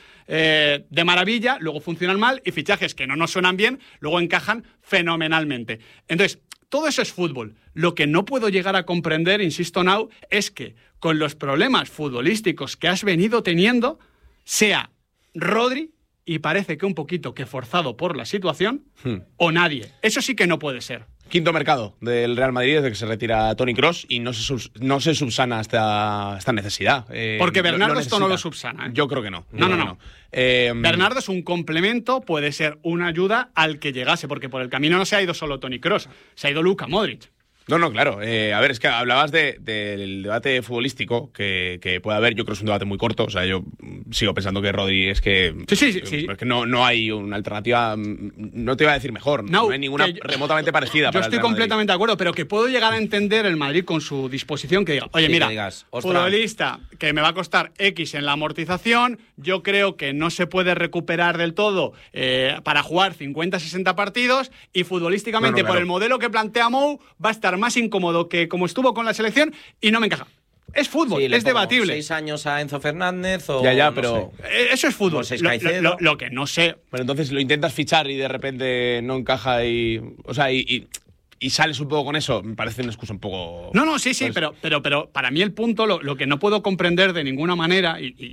de maravilla, luego funcionan mal, y fichajes que no nos suenan bien, luego encajan fenomenalmente. Entonces, todo eso es fútbol. Lo que no puedo llegar a comprender, insisto, Nau, es que con los problemas futbolísticos que has venido teniendo, sea Rodri, y parece que un poquito que forzado por la situación, o nadie. Eso sí que no puede ser. Quinto mercado del Real Madrid desde que se retira Toni Kroos y no se subsana esta necesidad. Porque Bernardo esto no lo subsana, ¿eh? Yo creo que no. No. Bernardo es un complemento, puede ser una ayuda al que llegase, porque por el camino no se ha ido solo Toni Kroos, se ha ido Luka Modric. No, claro. A ver, es que hablabas del debate futbolístico que puede haber. Yo creo que es un debate muy corto. O sea, yo sigo pensando que Rodri es que... Sí. Es que no hay una alternativa... No te iba a decir mejor. No hay ninguna remotamente parecida. Yo estoy completamente de acuerdo, pero que puedo llegar a entender el Madrid con su disposición, que diga, oye, mira, futbolista que me va a costar X en la amortización, yo creo que no se puede recuperar del todo para jugar 50-60 partidos, y futbolísticamente, por el modelo que plantea Mou, va a estar más incómodo que como estuvo con la selección y no me encaja. Es fútbol, es debatible. 6 años a Enzo Fernández o... Ya, pero... No sé. Eso es fútbol. Lo que no sé... Pero entonces lo intentas fichar y de repente no encaja y... O sea, y sales un poco con eso, me parece una excusa un poco... No, sí, pero para mí el punto, lo que no puedo comprender de ninguna manera,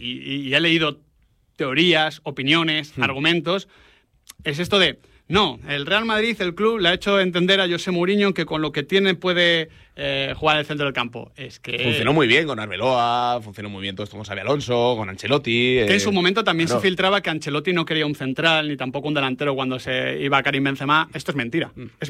y he leído teorías, opiniones, argumentos, es esto de... No, el Real Madrid, el club, le ha hecho entender a José Mourinho que con lo que tiene puede jugar en el centro del campo. Es que... Funcionó muy bien con Arbeloa, funcionó muy bien todo esto con Xabi Alonso, con Ancelotti... Que en su momento también se filtraba que Ancelotti no quería un central, ni tampoco un delantero cuando se iba a Karim Benzema. Esto es mentira. Es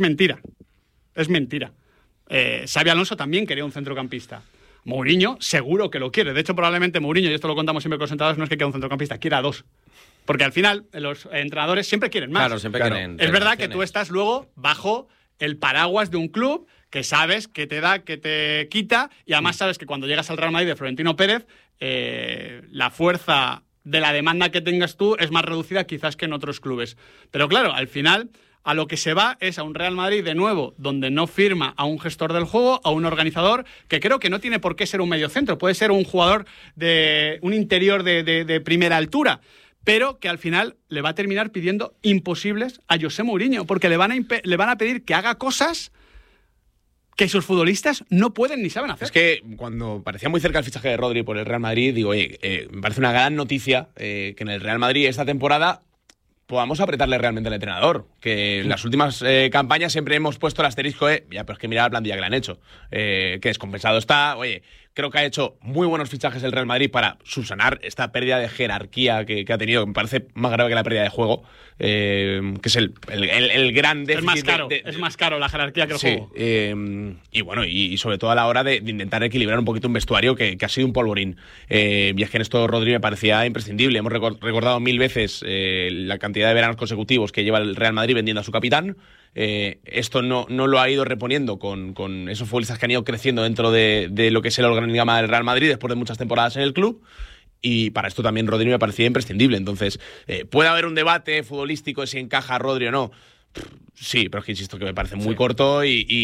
mentira. Xabi Alonso también quería un centrocampista. Mourinho seguro que lo quiere. De hecho, probablemente Mourinho, y esto lo contamos siempre con los entrenadores, no es que quiera un centrocampista, quiera 2. Porque al final los entrenadores siempre quieren más. Claro, siempre quieren. Es verdad que tú estás luego bajo el paraguas de un club que sabes que te da, que te quita, y además sabes que cuando llegas al Real Madrid de Florentino Pérez, la fuerza de la demanda que tengas tú es más reducida quizás que en otros clubes. Pero claro, al final, a lo que se va es a un Real Madrid de nuevo, donde no firma a un gestor del juego, a un organizador, que creo que no tiene por qué ser un mediocentro, puede ser un jugador de un interior de primera altura, pero que al final le va a terminar pidiendo imposibles a José Mourinho, porque le van a pedir que haga cosas que sus futbolistas no pueden ni saben hacer. Es que cuando parecía muy cerca el fichaje de Rodri por el Real Madrid, digo, me parece una gran noticia que en el Real Madrid esta temporada podamos apretarle realmente al entrenador. Que en las últimas campañas siempre hemos puesto el asterisco ya, pero es que mira la plantilla que le han hecho. Que descompensado está. Oye, creo que ha hecho muy buenos fichajes el Real Madrid para subsanar esta pérdida de jerarquía que ha tenido, que me parece más grave que la pérdida de juego, que es el gran déficit. Es más caro la jerarquía que el juego. Y bueno, y sobre todo a la hora de intentar equilibrar un poquito un vestuario que ha sido un polvorín. Y es que en esto Rodri me parecía imprescindible. Hemos recordado 1000 veces la cantidad de veranos consecutivos que lleva el Real Madrid vendiendo a su capitán. Esto no lo ha ido reponiendo con esos futbolistas que han ido creciendo dentro de lo que es el organigrama del Real Madrid después de muchas temporadas en el club. Y para esto también Rodri me parecía imprescindible. Entonces, ¿puede haber un debate futbolístico de si encaja Rodri o no? Sí, pero es que insisto que me parece muy corto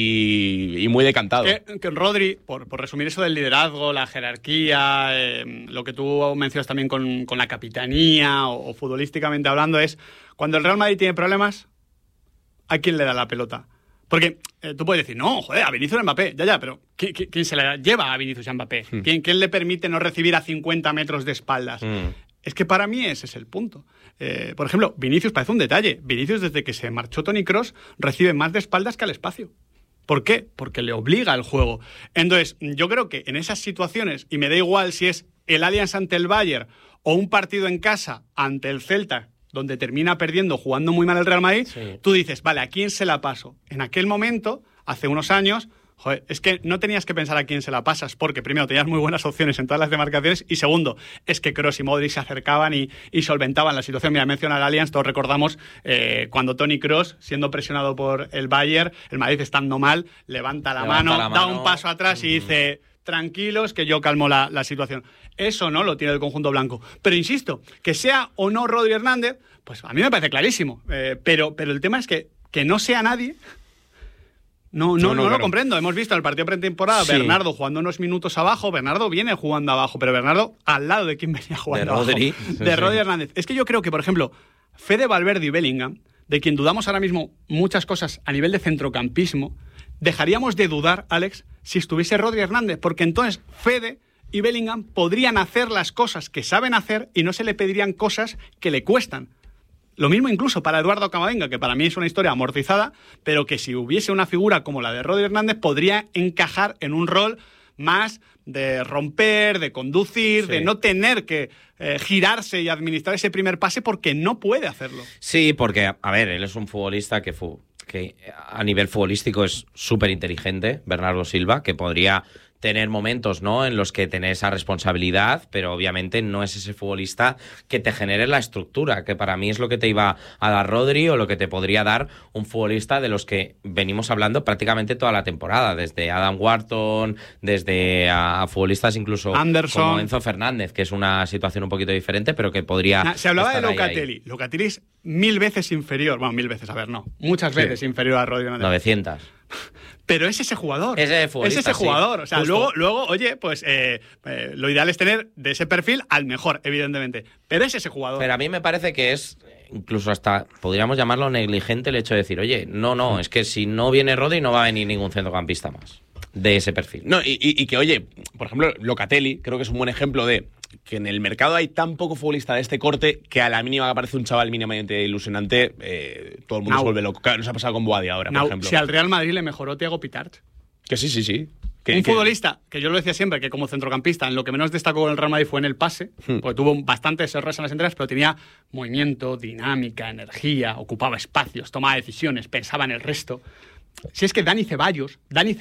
y muy decantado. Que Rodri, por resumir eso del liderazgo, la jerarquía, lo que tú mencionas también con la capitanía o futbolísticamente hablando, es cuando el Real Madrid tiene problemas, ¿a quién le da la pelota? Porque tú puedes decir, no, joder, a Vinicius Mbappé, ya, pero ¿quién se la lleva a Vinicius Mbappé? ¿Quién le permite no recibir a 50 metros de espaldas? Es que para mí ese es el punto. Por ejemplo, Vinicius parece un detalle. Vinicius, desde que se marchó Toni Kroos, recibe más de espaldas que al espacio. ¿Por qué? Porque le obliga el juego. Entonces, yo creo que en esas situaciones, y me da igual si es el Allianz ante el Bayern o un partido en casa ante el Celta, donde termina perdiendo, jugando muy mal el Real Madrid, tú dices, vale, ¿a quién se la paso? En aquel momento, hace unos años, joder, es que no tenías que pensar a quién se la pasas, porque primero tenías muy buenas opciones en todas las demarcaciones, y segundo, es que Kroos y Modric se acercaban y solventaban la situación. Mira, menciona al Allianz, todos recordamos cuando Toni Kroos, siendo presionado por el Bayern, el Madrid estando mal, levanta la mano, da un paso atrás y dice, tranquilos, que yo calmo la situación. Eso no lo tiene el conjunto blanco. Pero insisto, que sea o no Rodri Hernández, pues a mí me parece clarísimo. Pero el tema es que no sea nadie. No lo comprendo. Hemos visto en el partido pretemporada Bernardo jugando unos minutos abajo. Bernardo viene jugando abajo, pero Bernardo al lado de quien venía jugando abajo. De Rodri Hernández. Es que yo creo que, por ejemplo, Fede Valverde y Bellingham, de quien dudamos ahora mismo muchas cosas a nivel de centrocampismo, dejaríamos de dudar, Alex, si estuviese Rodri Hernández, porque entonces Fede y Bellingham podrían hacer las cosas que saben hacer y no se le pedirían cosas que le cuestan. Lo mismo incluso para Eduardo Camavinga, que para mí es una historia amortizada, pero que si hubiese una figura como la de Rodri Hernández podría encajar en un rol más de romper, de conducir, de no tener que girarse y administrar ese primer pase porque no puede hacerlo. Sí, porque, a ver, él es un futbolista que a nivel futbolístico es súper inteligente, Bernardo Silva, que podría tener momentos, ¿no?, en los que tenés esa responsabilidad, pero obviamente no es ese futbolista que te genere la estructura, que para mí es lo que te iba a dar Rodri o lo que te podría dar un futbolista de los que venimos hablando prácticamente toda la temporada, desde Adam Wharton, desde a futbolistas incluso Anderson, como Enzo Fernández, que es una situación un poquito diferente, pero que podría... Se hablaba de Locatelli. Locatelli es 1000 veces inferior, bueno, 1000 veces, a ver, no, muchas veces inferior a Rodri Hernández. 900. Pero es ese jugador. Es ese jugador. Sí, o sea, luego, oye, pues lo ideal es tener de ese perfil al mejor, evidentemente. Pero es ese jugador. Pero a mí me parece que es incluso hasta, podríamos llamarlo negligente el hecho de decir, oye, no, es que si no viene Rodri no va a venir ningún centrocampista más de ese perfil. No, y que, oye, por ejemplo, Locatelli creo que es un buen ejemplo de que en el mercado hay tan poco futbolista de este corte que a la mínima que aparece un chaval mínimamente ilusionante, todo el mundo se vuelve loco. Claro, nos ha pasado con Boadi ahora, por ejemplo. Si al Real Madrid le mejoró Thiago Pitart. Que sí. Un futbolista, que yo lo decía siempre, que como centrocampista, en lo que menos destacó en el Real Madrid fue en el pase, porque tuvo bastantes errores en las entregas, pero tenía movimiento, dinámica, energía, ocupaba espacios, tomaba decisiones, pensaba en el resto. Si es que Dani Ceballos,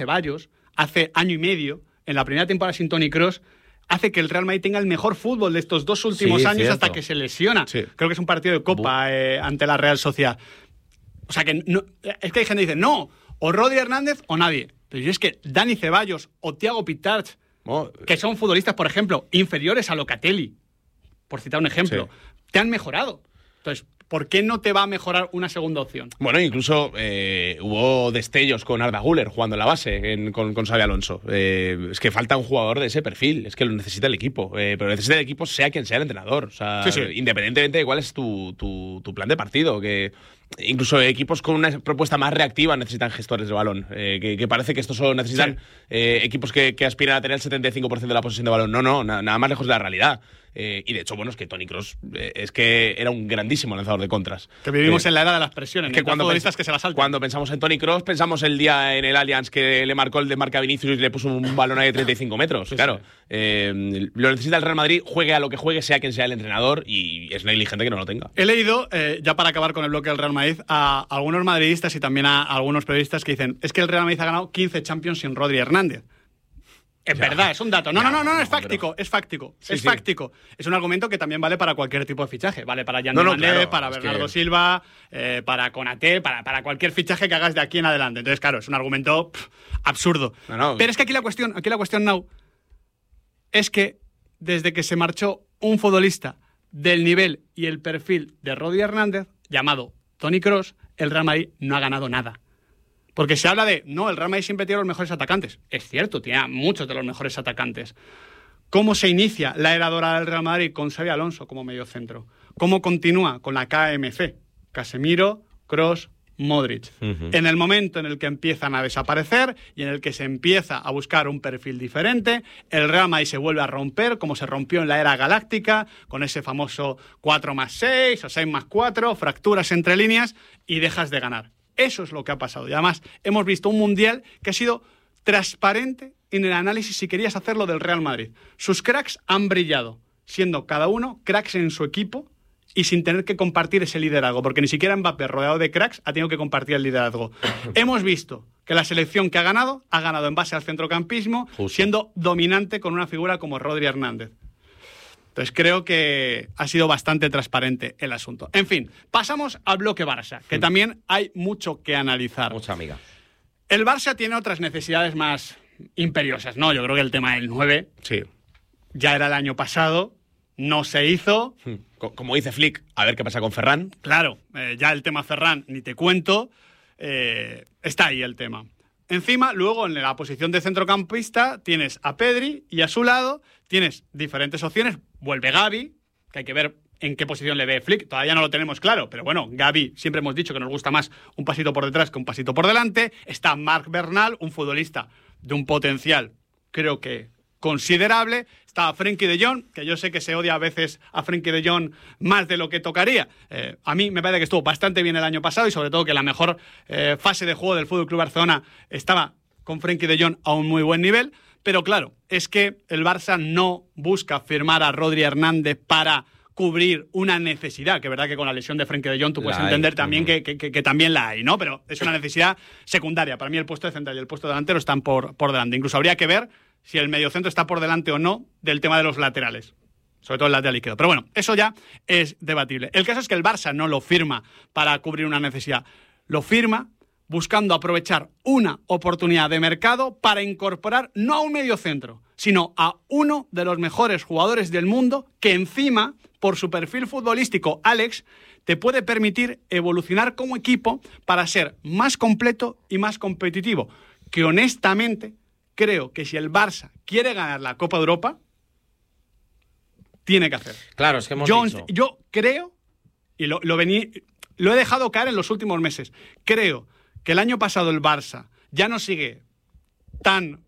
hace año y medio, en la primera temporada sin Toni Kroos, hace que el Real Madrid tenga el mejor fútbol de estos 2 últimos años, cierto, hasta que se lesiona. Sí. Creo que es un partido de Copa ante la Real Sociedad. O sea, que no, es que hay gente que dice, no, o Rodri Hernández o nadie. Pero yo es que Dani Ceballos o Thiago Pitart, que son futbolistas, por ejemplo, inferiores a Locatelli, por citar un ejemplo, te han mejorado. Entonces, ¿por qué no te va a mejorar una segunda opción? Bueno, incluso hubo destellos con Arda Güler jugando en la base con Xabi Alonso. Es que falta un jugador de ese perfil, es que lo necesita el equipo. Pero necesita el equipo sea quien sea el entrenador. O sea, independientemente de cuál es tu plan de partido. Que incluso equipos con una propuesta más reactiva necesitan gestores de balón. Que parece que estos solo necesitan equipos que aspiran a tener el 75% de la posesión de balón. No, nada más lejos de la realidad. Y de hecho, bueno, es que Toni Kroos es que era un grandísimo lanzador de contras. Que vivimos en la era de las presiones, que cuando pensamos en Toni Kroos, pensamos el día en el Allianz que le marcó el desmarque a Vinicius y le puso un balón ahí de 35 metros. Claro. Lo necesita el Real Madrid, juegue a lo que juegue, sea quien sea el entrenador, y es negligente que no lo tenga. He leído, ya para acabar con el bloque del Real Madrid, a algunos madridistas y también a algunos periodistas que dicen: es que el Real Madrid ha ganado 15 Champions sin Rodri Hernández. Es verdad, es un dato. No, es fáctico, es fáctico. Es fáctico. Es un argumento que también vale para cualquier tipo de fichaje. Vale para Yann Mandé, para Bernardo Silva, para Konaté, para cualquier fichaje que hagas de aquí en adelante. Entonces, claro, es un argumento absurdo. Pero es que aquí la cuestión, Nau, es que desde que se marchó un futbolista del nivel y el perfil de Rodri Hernández, llamado Toni Kroos, el Real Madrid no ha ganado nada. Porque se habla de, no, el Real Madrid siempre tiene los mejores atacantes. Es cierto, tiene a muchos de los mejores atacantes. ¿Cómo se inicia la era dorada del Real Madrid con Xabi Alonso como mediocentro? ¿Cómo continúa con la KMC? Casemiro, Kroos, Modric. En el momento en el que empiezan a desaparecer y en el que se empieza a buscar un perfil diferente, el Real Madrid se vuelve a romper, como se rompió en la era galáctica, con ese famoso 4+6 o 6+4, fracturas entre líneas, y dejas de ganar. Eso es lo que ha pasado. Y además hemos visto un Mundial que ha sido transparente en el análisis, si querías hacerlo, del Real Madrid. Sus cracks han brillado, siendo cada uno cracks en su equipo y sin tener que compartir ese liderazgo, porque ni siquiera Mbappé, rodeado de cracks, ha tenido que compartir el liderazgo. Hemos visto que la selección que ha ganado en base al centrocampismo, siendo dominante con una figura como Rodri Hernández. Entonces creo que ha sido bastante transparente el asunto. En fin, pasamos al bloque Barça, que también hay mucho que analizar. Mucha amiga. El Barça tiene otras necesidades más imperiosas, ¿no? Yo creo que el tema del 9 ya era el año pasado, no se hizo. Como dice Flick, a ver qué pasa con Ferran. Claro, ya el tema Ferran, ni te cuento, está ahí el tema. Encima, luego en la posición de centrocampista tienes a Pedri y a su lado tienes diferentes opciones. Vuelve Gavi, que hay que ver en qué posición le ve Flick. Todavía no lo tenemos claro, pero bueno, Gavi siempre hemos dicho que nos gusta más un pasito por detrás que un pasito por delante. Está Marc Bernal, un futbolista de un potencial, creo que considerable. Está Frenkie de Jong, que yo sé que se odia a veces a Frenkie de Jong más de lo que tocaría. A mí me parece que estuvo bastante bien el año pasado y sobre todo que la mejor fase de juego del FC Barcelona estaba con Frenkie de Jong a un muy buen nivel. Pero claro, es que el Barça no busca firmar a Rodri Hernández para cubrir una necesidad, que es verdad que con la lesión de Frenkie de Jong tú puedes entender también que también la hay, ¿no? Pero es una necesidad secundaria. Para mí el puesto de central y el puesto de delantero están por delante. Incluso habría que ver si el mediocentro está por delante o no del tema de los laterales, sobre todo el lateral izquierdo. Pero bueno, eso ya es debatible. El caso es que el Barça no lo firma para cubrir una necesidad, lo firma buscando aprovechar una oportunidad de mercado para incorporar no a un mediocentro, sino a uno de los mejores jugadores del mundo que encima, por su perfil futbolístico, Alex, te puede permitir evolucionar como equipo para ser más completo y más competitivo. Que honestamente creo que si el Barça quiere ganar la Copa de Europa, tiene que hacer. Claro, es que hemos dicho. Yo creo, y lo he dejado caer en los últimos meses, creo que el año pasado el Barça ya no sigue tan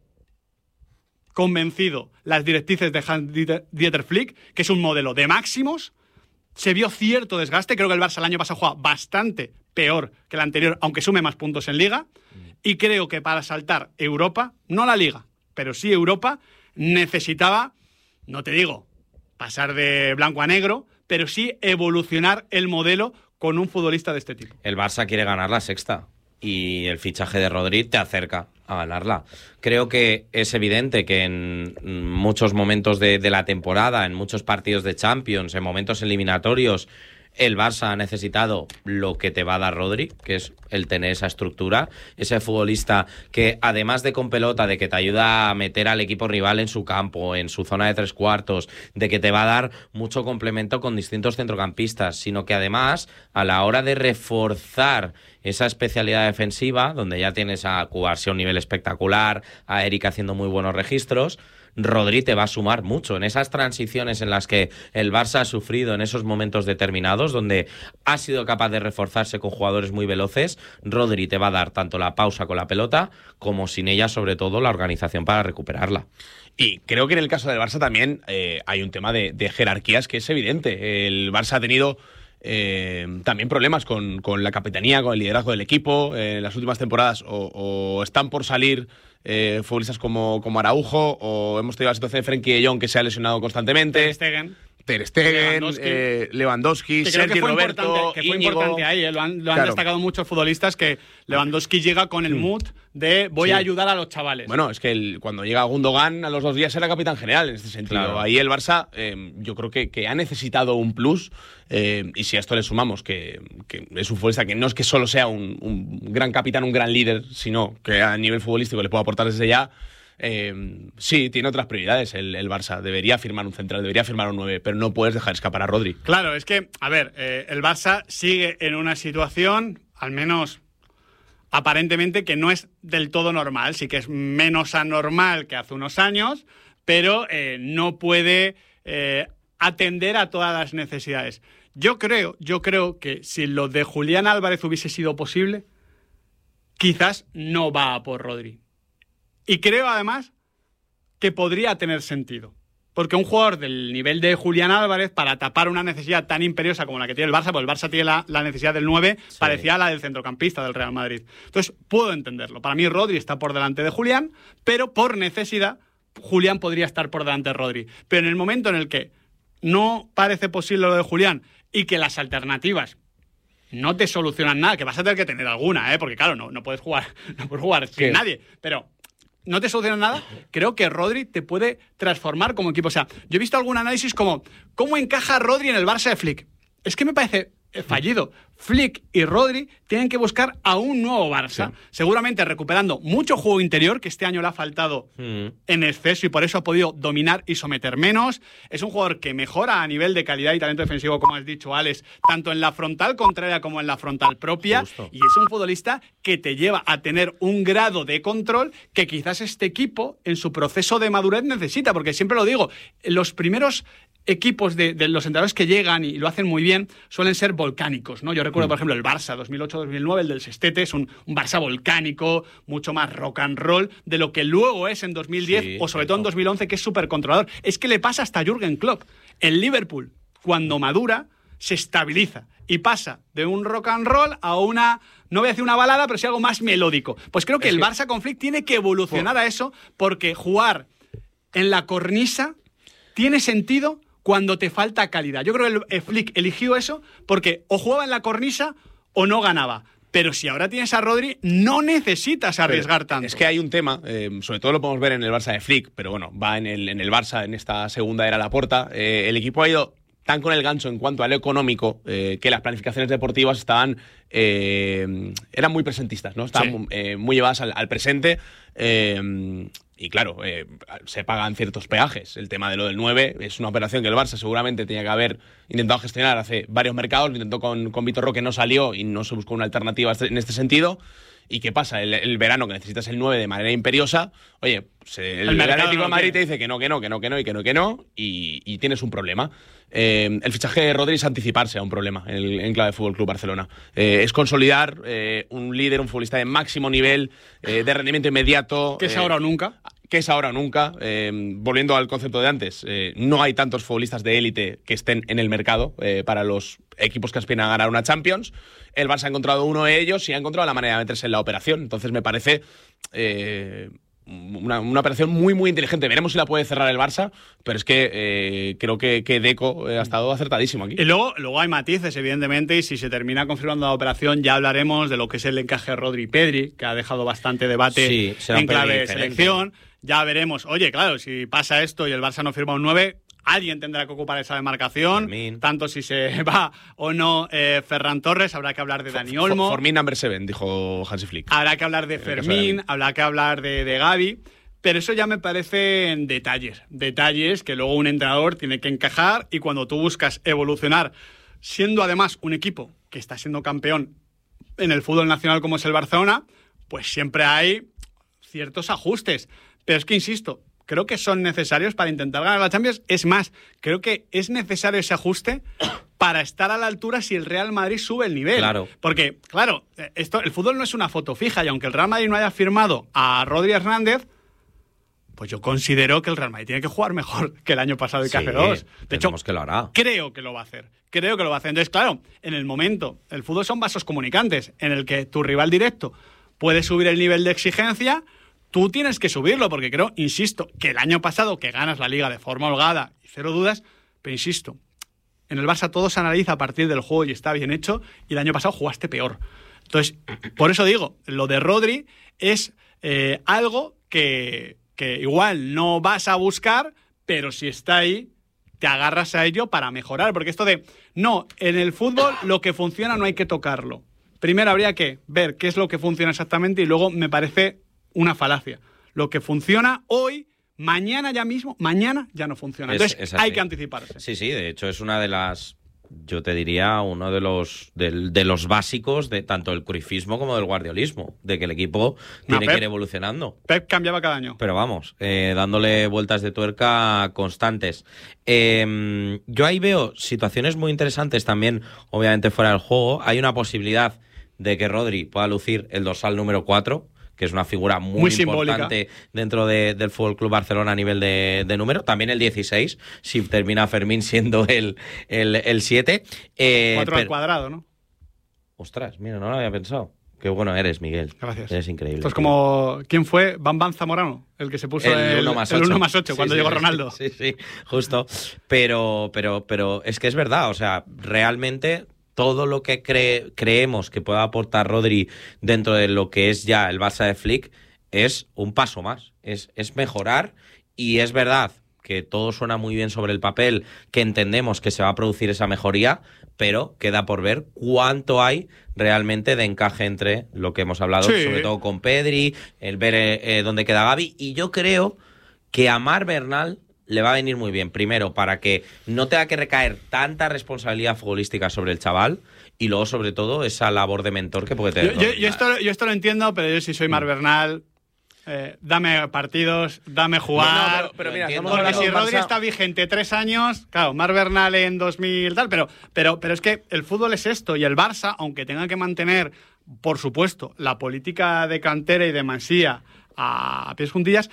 convencido las directrices de Hans-Dieter Flick, que es un modelo de máximos. Se vio cierto desgaste. Creo que el Barça el año pasado juega bastante peor que el anterior, aunque sume más puntos en Liga. Y creo que para saltar Europa, no la Liga, pero sí Europa, necesitaba, no te digo pasar de blanco a negro, pero sí evolucionar el modelo con un futbolista de este tipo. El Barça quiere ganar la sexta y el fichaje de Rodri te acerca a ganarla. Creo que es evidente que en muchos momentos de la temporada, en muchos partidos de Champions, en momentos eliminatorios, El Barça ha necesitado lo que te va a dar Rodri, que es el tener esa estructura, ese futbolista que además de con pelota, de que te ayuda a meter al equipo rival en su campo, en su zona de 3/4, de que te va a dar mucho complemento con distintos centrocampistas, sino que además a la hora de reforzar esa especialidad defensiva, donde ya tienes a Cubarsí a un nivel espectacular, a Eric haciendo muy buenos registros, Rodri te va a sumar mucho en esas transiciones en las que el Barça ha sufrido en esos momentos determinados, donde ha sido capaz de reforzarse con jugadores muy veloces. Rodri te va a dar tanto la pausa con la pelota como sin ella, sobre todo, la organización para recuperarla. Y creo que en el caso del Barça también hay un tema de jerarquías que es evidente. El Barça ha tenido también problemas con la capitanía, con el liderazgo del equipo. En las últimas temporadas o están por salir futbolistas como Araujo, o hemos tenido la situación de Frenkie de Jong, que se ha lesionado constantemente. Ter Stegen, Lewandowski, Sergio Roberto, que fue Íñigo. importante ahí, lo han destacado muchos futbolistas, que Lewandowski llega con el mood de voy a ayudar a los chavales. Bueno, es que cuando llega Gundogan a los 2 días era capitán general en este sentido. Claro. Ahí el Barça yo creo que ha necesitado un plus, y si a esto le sumamos que es un futbolista que no es que solo sea un gran capitán, un gran líder, sino que a nivel futbolístico le puede aportar desde ya. Sí, tiene otras prioridades el Barça. Debería firmar un central, debería firmar un 9, pero no puedes dejar escapar a Rodri. Claro, es que, a ver, el Barça sigue en una situación, al menos aparentemente, que no es del todo normal. Sí que es menos anormal que hace unos años, pero no puede atender a todas las necesidades. Yo creo que si lo de Julián Álvarez hubiese sido posible, quizás no va a por Rodri. Y creo, además, que podría tener sentido. Porque un jugador del nivel de Julián Álvarez, para tapar una necesidad tan imperiosa como la que tiene el Barça, porque el Barça tiene la necesidad del 9, sí, parecía la del centrocampista del Real Madrid. Entonces, puedo entenderlo. Para mí, Rodri está por delante de Julián, pero por necesidad, Julián podría estar por delante de Rodri. Pero en el momento en el que no parece posible lo de Julián y que las alternativas no te solucionan nada, que vas a tener que tener alguna, porque claro, no puedes jugar sin nadie, pero no te soluciona nada, creo que Rodri te puede transformar como equipo. O sea, yo he visto algún análisis como ¿cómo encaja Rodri en el Barça de Flick? Es que me parece fallido. Flick y Rodri tienen que buscar a un nuevo Barça, sí, seguramente recuperando mucho juego interior, que este año le ha faltado en exceso y por eso ha podido dominar y someter menos. Es un jugador que mejora a nivel de calidad y talento defensivo, como has dicho, Alex, tanto en la frontal contraria como en la frontal propia. Justo. Y es un futbolista que te lleva a tener un grado de control que quizás este equipo en su proceso de madurez necesita, porque siempre lo digo, los primeros equipos de los entrenadores que llegan y lo hacen muy bien suelen ser volcánicos, ¿no? Yo recuerdo, por ejemplo, el Barça 2008-2009, el del Sestete, es un Barça volcánico, mucho más rock and roll de lo que luego es en 2010, sí, o sobre todo en 2011, que es súper controlador. Es que le pasa hasta a Jürgen Klopp. El Liverpool, cuando madura, se estabiliza y pasa de un rock and roll a una, no voy a decir una balada, pero sí algo más melódico. Pues creo que el Barça con Flick tiene que evolucionar a eso, porque jugar en la cornisa tiene sentido cuando te falta calidad. Yo creo que el Flick eligió eso porque o jugaba en la cornisa o no ganaba. Pero si ahora tienes a Rodri, no necesitas arriesgar tanto. Es que hay un tema, sobre todo lo podemos ver en el Barça de Flick, pero bueno, va en el Barça, en esta segunda era Laporta. El equipo ha ido tan con el gancho en cuanto a lo económico, que las planificaciones deportivas estaban eran muy presentistas, ¿no? Estaban muy llevadas al presente. Y claro, se pagan ciertos peajes. El tema de lo del 9 es una operación que el Barça seguramente tenía que haber intentado gestionar hace varios mercados. Lo intentó con Vitor Roque, no salió y no se buscó una alternativa en este sentido. ¿Y qué pasa? El verano que necesitas el 9 de manera imperiosa, oye, el Atlético de Madrid te dice que no, y tienes un problema. El fichaje de Rodri es anticiparse a un problema en clave de Fútbol Club Barcelona. Es consolidar un líder, un futbolista de máximo nivel, de rendimiento inmediato. Que es ahora o nunca. Volviendo al concepto de antes, no hay tantos futbolistas de élite que estén en el mercado para los equipos que aspiran a ganar una Champions. El Barça ha encontrado uno de ellos y ha encontrado la manera de meterse en la operación. Entonces me parece una operación muy, muy inteligente. Veremos si la puede cerrar el Barça, pero es que creo que Deco ha estado acertadísimo aquí. Y luego hay matices, evidentemente, y si se termina confirmando la operación ya hablaremos de lo que es el encaje de Rodri y Pedri, que ha dejado bastante debate en clave de selección. Ya veremos. Oye, claro, si pasa esto y el Barça no firma un 9, alguien tendrá que ocupar esa demarcación, tanto si se va o no Ferran Torres, habrá que hablar de Dani Olmo. For me number 7, dijo Hansi Flick. Habrá que hablar de Fermín, habrá que hablar de Gavi, pero eso ya me parecen detalles que luego un entrenador tiene que encajar, y cuando tú buscas evolucionar, siendo además un equipo que está siendo campeón en el fútbol nacional como es el Barcelona, pues siempre hay ciertos ajustes. Pero es que, insisto, creo que son necesarios para intentar ganar la Champions. Es más, creo que es necesario ese ajuste para estar a la altura si el Real Madrid sube el nivel. Claro. Porque, claro, el fútbol no es una foto fija, y aunque el Real Madrid no haya firmado a Rodri Hernández, pues yo considero que el Real Madrid tiene que jugar mejor que el año pasado y que hace 2. De hecho, que lo hará. Creo que lo va a hacer. Entonces, claro, en el momento, el fútbol son vasos comunicantes, en el que tu rival directo puede subir el nivel de exigencia, tú tienes que subirlo, porque creo, insisto, que el año pasado que ganas la Liga de forma holgada y cero dudas, pero insisto, en el Barça todo se analiza a partir del juego y está bien hecho, y el año pasado jugaste peor. Entonces, por eso digo, lo de Rodri es algo que igual no vas a buscar, pero si está ahí, te agarras a ello para mejorar, porque esto de, no, en el fútbol lo que funciona no hay que tocarlo. Primero habría que ver qué es lo que funciona exactamente, y luego me parece una falacia. Lo que funciona hoy, mañana ya no funciona. Entonces hay que anticiparse. Sí, de hecho es una de las, yo te diría, uno de los básicos de tanto el cruyffismo como del guardiolismo, de que el equipo tiene que ir evolucionando. Pep cambiaba cada año. Pero vamos, dándole vueltas de tuerca constantes. Yo ahí veo situaciones muy interesantes también, obviamente fuera del juego. Hay una posibilidad de que Rodri pueda lucir el dorsal número 4, que es una figura muy importante dentro del FC Barcelona a nivel de número. También el 16, si termina Fermín siendo el 7. 4 al cuadrado, ¿no? Ostras, mira, no lo había pensado. Qué bueno eres, Miguel. Gracias. Eres increíble. Esto es como, ¿quién fue? Bam Zamorano, el que se puso el 1 más 8 cuando llegó Ronaldo. Sí, justo. Pero es que es verdad, o sea, realmente todo lo que creemos que pueda aportar Rodri dentro de lo que es ya el Barça de Flick es un paso más, es mejorar, y es verdad que todo suena muy bien sobre el papel, que entendemos que se va a producir esa mejoría, pero queda por ver cuánto hay realmente de encaje entre lo que hemos hablado, sobre todo con Pedri, el ver dónde queda Gavi, y yo creo que a Marc Bernal le va a venir muy bien, primero, para que no tenga que recaer tanta responsabilidad futbolística sobre el chaval, y luego, sobre todo, esa labor de mentor que puede tener. Yo esto lo entiendo, pero yo si soy Marc Bernal, dame partidos, dame jugar. No, pero mira, porque si Rodri está vigente 3 años, claro, Marc Bernal en 2000 tal, pero es que el fútbol es esto, y el Barça, aunque tenga que mantener, por supuesto, la política de cantera y de Mansía a pies juntillas,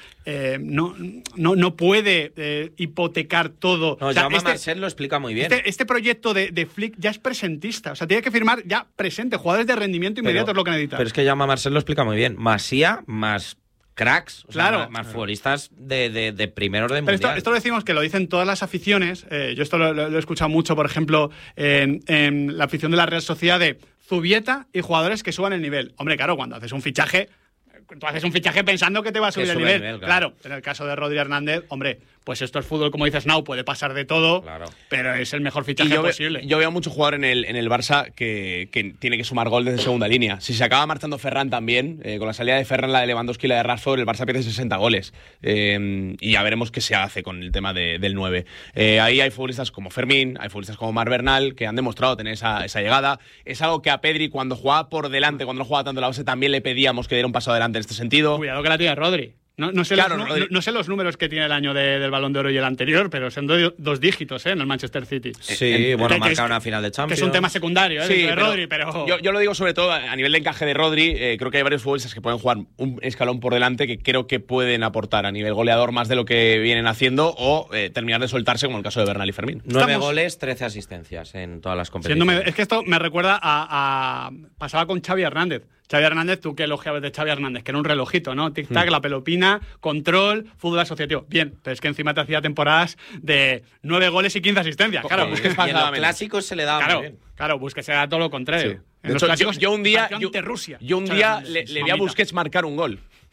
no puede hipotecar todo. No, Jaume Marcel lo explica muy bien. Este proyecto de Flick ya es presentista, o sea, tiene que firmar ya presente, jugadores de rendimiento inmediato es lo que necesita. Pero es que Jaume Marcel lo explica muy bien. Masía más cracks, o sea, más futbolistas de primer orden mundial. Esto lo decimos, que lo dicen todas las aficiones. Yo esto lo he escuchado mucho, por ejemplo, en la afición de la Real Sociedad, de Zubieta y jugadores que suban el nivel. Hombre, claro, cuando haces un fichaje, tú haces un fichaje pensando que te va a subir el nivel. Claro, en el caso de Rodri Hernández, hombre, pues esto es fútbol, como dices, Nau, puede pasar de todo, pero es el mejor fichaje posible. Yo veo mucho jugador en el Barça que tiene que sumar gol desde segunda línea. Si se acaba marchando Ferran también, con la salida de Ferran, la de Lewandowski y la de Rashford, el Barça pierde 60 goles. Y ya veremos qué se hace con el tema del 9. Ahí hay futbolistas como Fermín, hay futbolistas como Marc Bernal, que han demostrado tener esa llegada. Es algo que a Pedri, cuando jugaba por delante, cuando no jugaba tanto la base, también le pedíamos que diera un paso adelante en este sentido. Cuidado que la tiene Rodri. No sé los números que tiene el año del Balón de Oro y el anterior, pero son 2 dígitos en el Manchester City. Sí, marca una final de Champions. Que es un tema secundario de Rodri, pero... Yo lo digo sobre todo a nivel de encaje de Rodri. Creo que hay varios futbolistas que pueden jugar un escalón por delante, que creo que pueden aportar a nivel goleador más de lo que vienen haciendo, o terminar de soltarse, como el caso de Bernal y Fermín. 9 goles, 13 asistencias en todas las competiciones. Es que esto me recuerda pasaba con Xavi Hernández. Xavi Hernández, tú qué elogiabas de Xavi Hernández, que era un relojito, ¿no? Tic-tac, la pelopina, control, fútbol asociativo. Bien, pero es que encima te hacía temporadas de 9 goles y 15 asistencias. Claro, y en los clásicos se le daba muy bien. Claro, Busquets era todo lo contrario. Sí. En los clásicos, yo un día ante Rusia. Yo un día le vi a Busquets marcar un gol.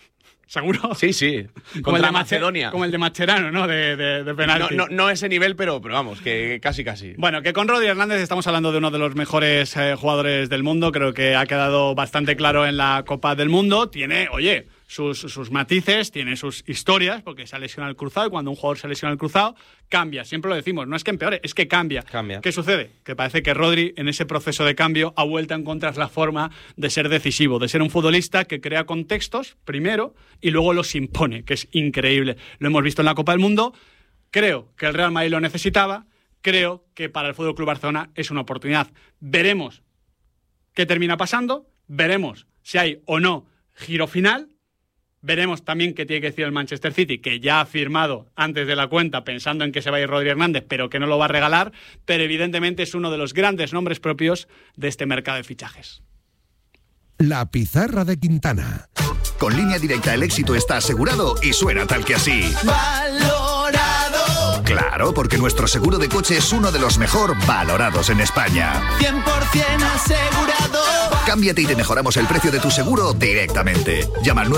¿Seguro? Sí, sí. Contra Macedonia. Como el de Mascherano, ¿no? De penalti. No ese nivel, pero vamos, que casi. Bueno, que con Rodri Hernández estamos hablando de uno de los mejores jugadores del mundo. Creo que ha quedado bastante claro en la Copa del Mundo. Tiene, oye, sus matices, tiene sus historias, porque se ha lesionado el cruzado y cuando un jugador se lesiona el cruzado, cambia. Siempre lo decimos, no es que empeore, es que cambia. ¿Qué sucede? Que parece que Rodri, en ese proceso de cambio, ha vuelto a encontrar la forma de ser decisivo, de ser un futbolista que crea contextos, primero, y luego los impone, que es increíble. Lo hemos visto en la Copa del Mundo. Creo que el Real Madrid lo necesitaba. Creo que para el FC Barcelona es una oportunidad. Veremos qué termina pasando. Veremos si hay o no giro final. Veremos también qué tiene que decir el Manchester City, que ya ha firmado antes de la cuenta pensando en que se va a ir Rodri Hernández, pero que no lo va a regalar. Pero evidentemente es uno de los grandes nombres propios de este mercado de fichajes. La pizarra de Quintana. Con Línea Directa el éxito está asegurado y suena tal que así. ¡Valorado! Claro, porque nuestro seguro de coche es uno de los mejor valorados en España. 100% asegurado. Cámbiate y te mejoramos el precio de tu seguro directamente. Llama al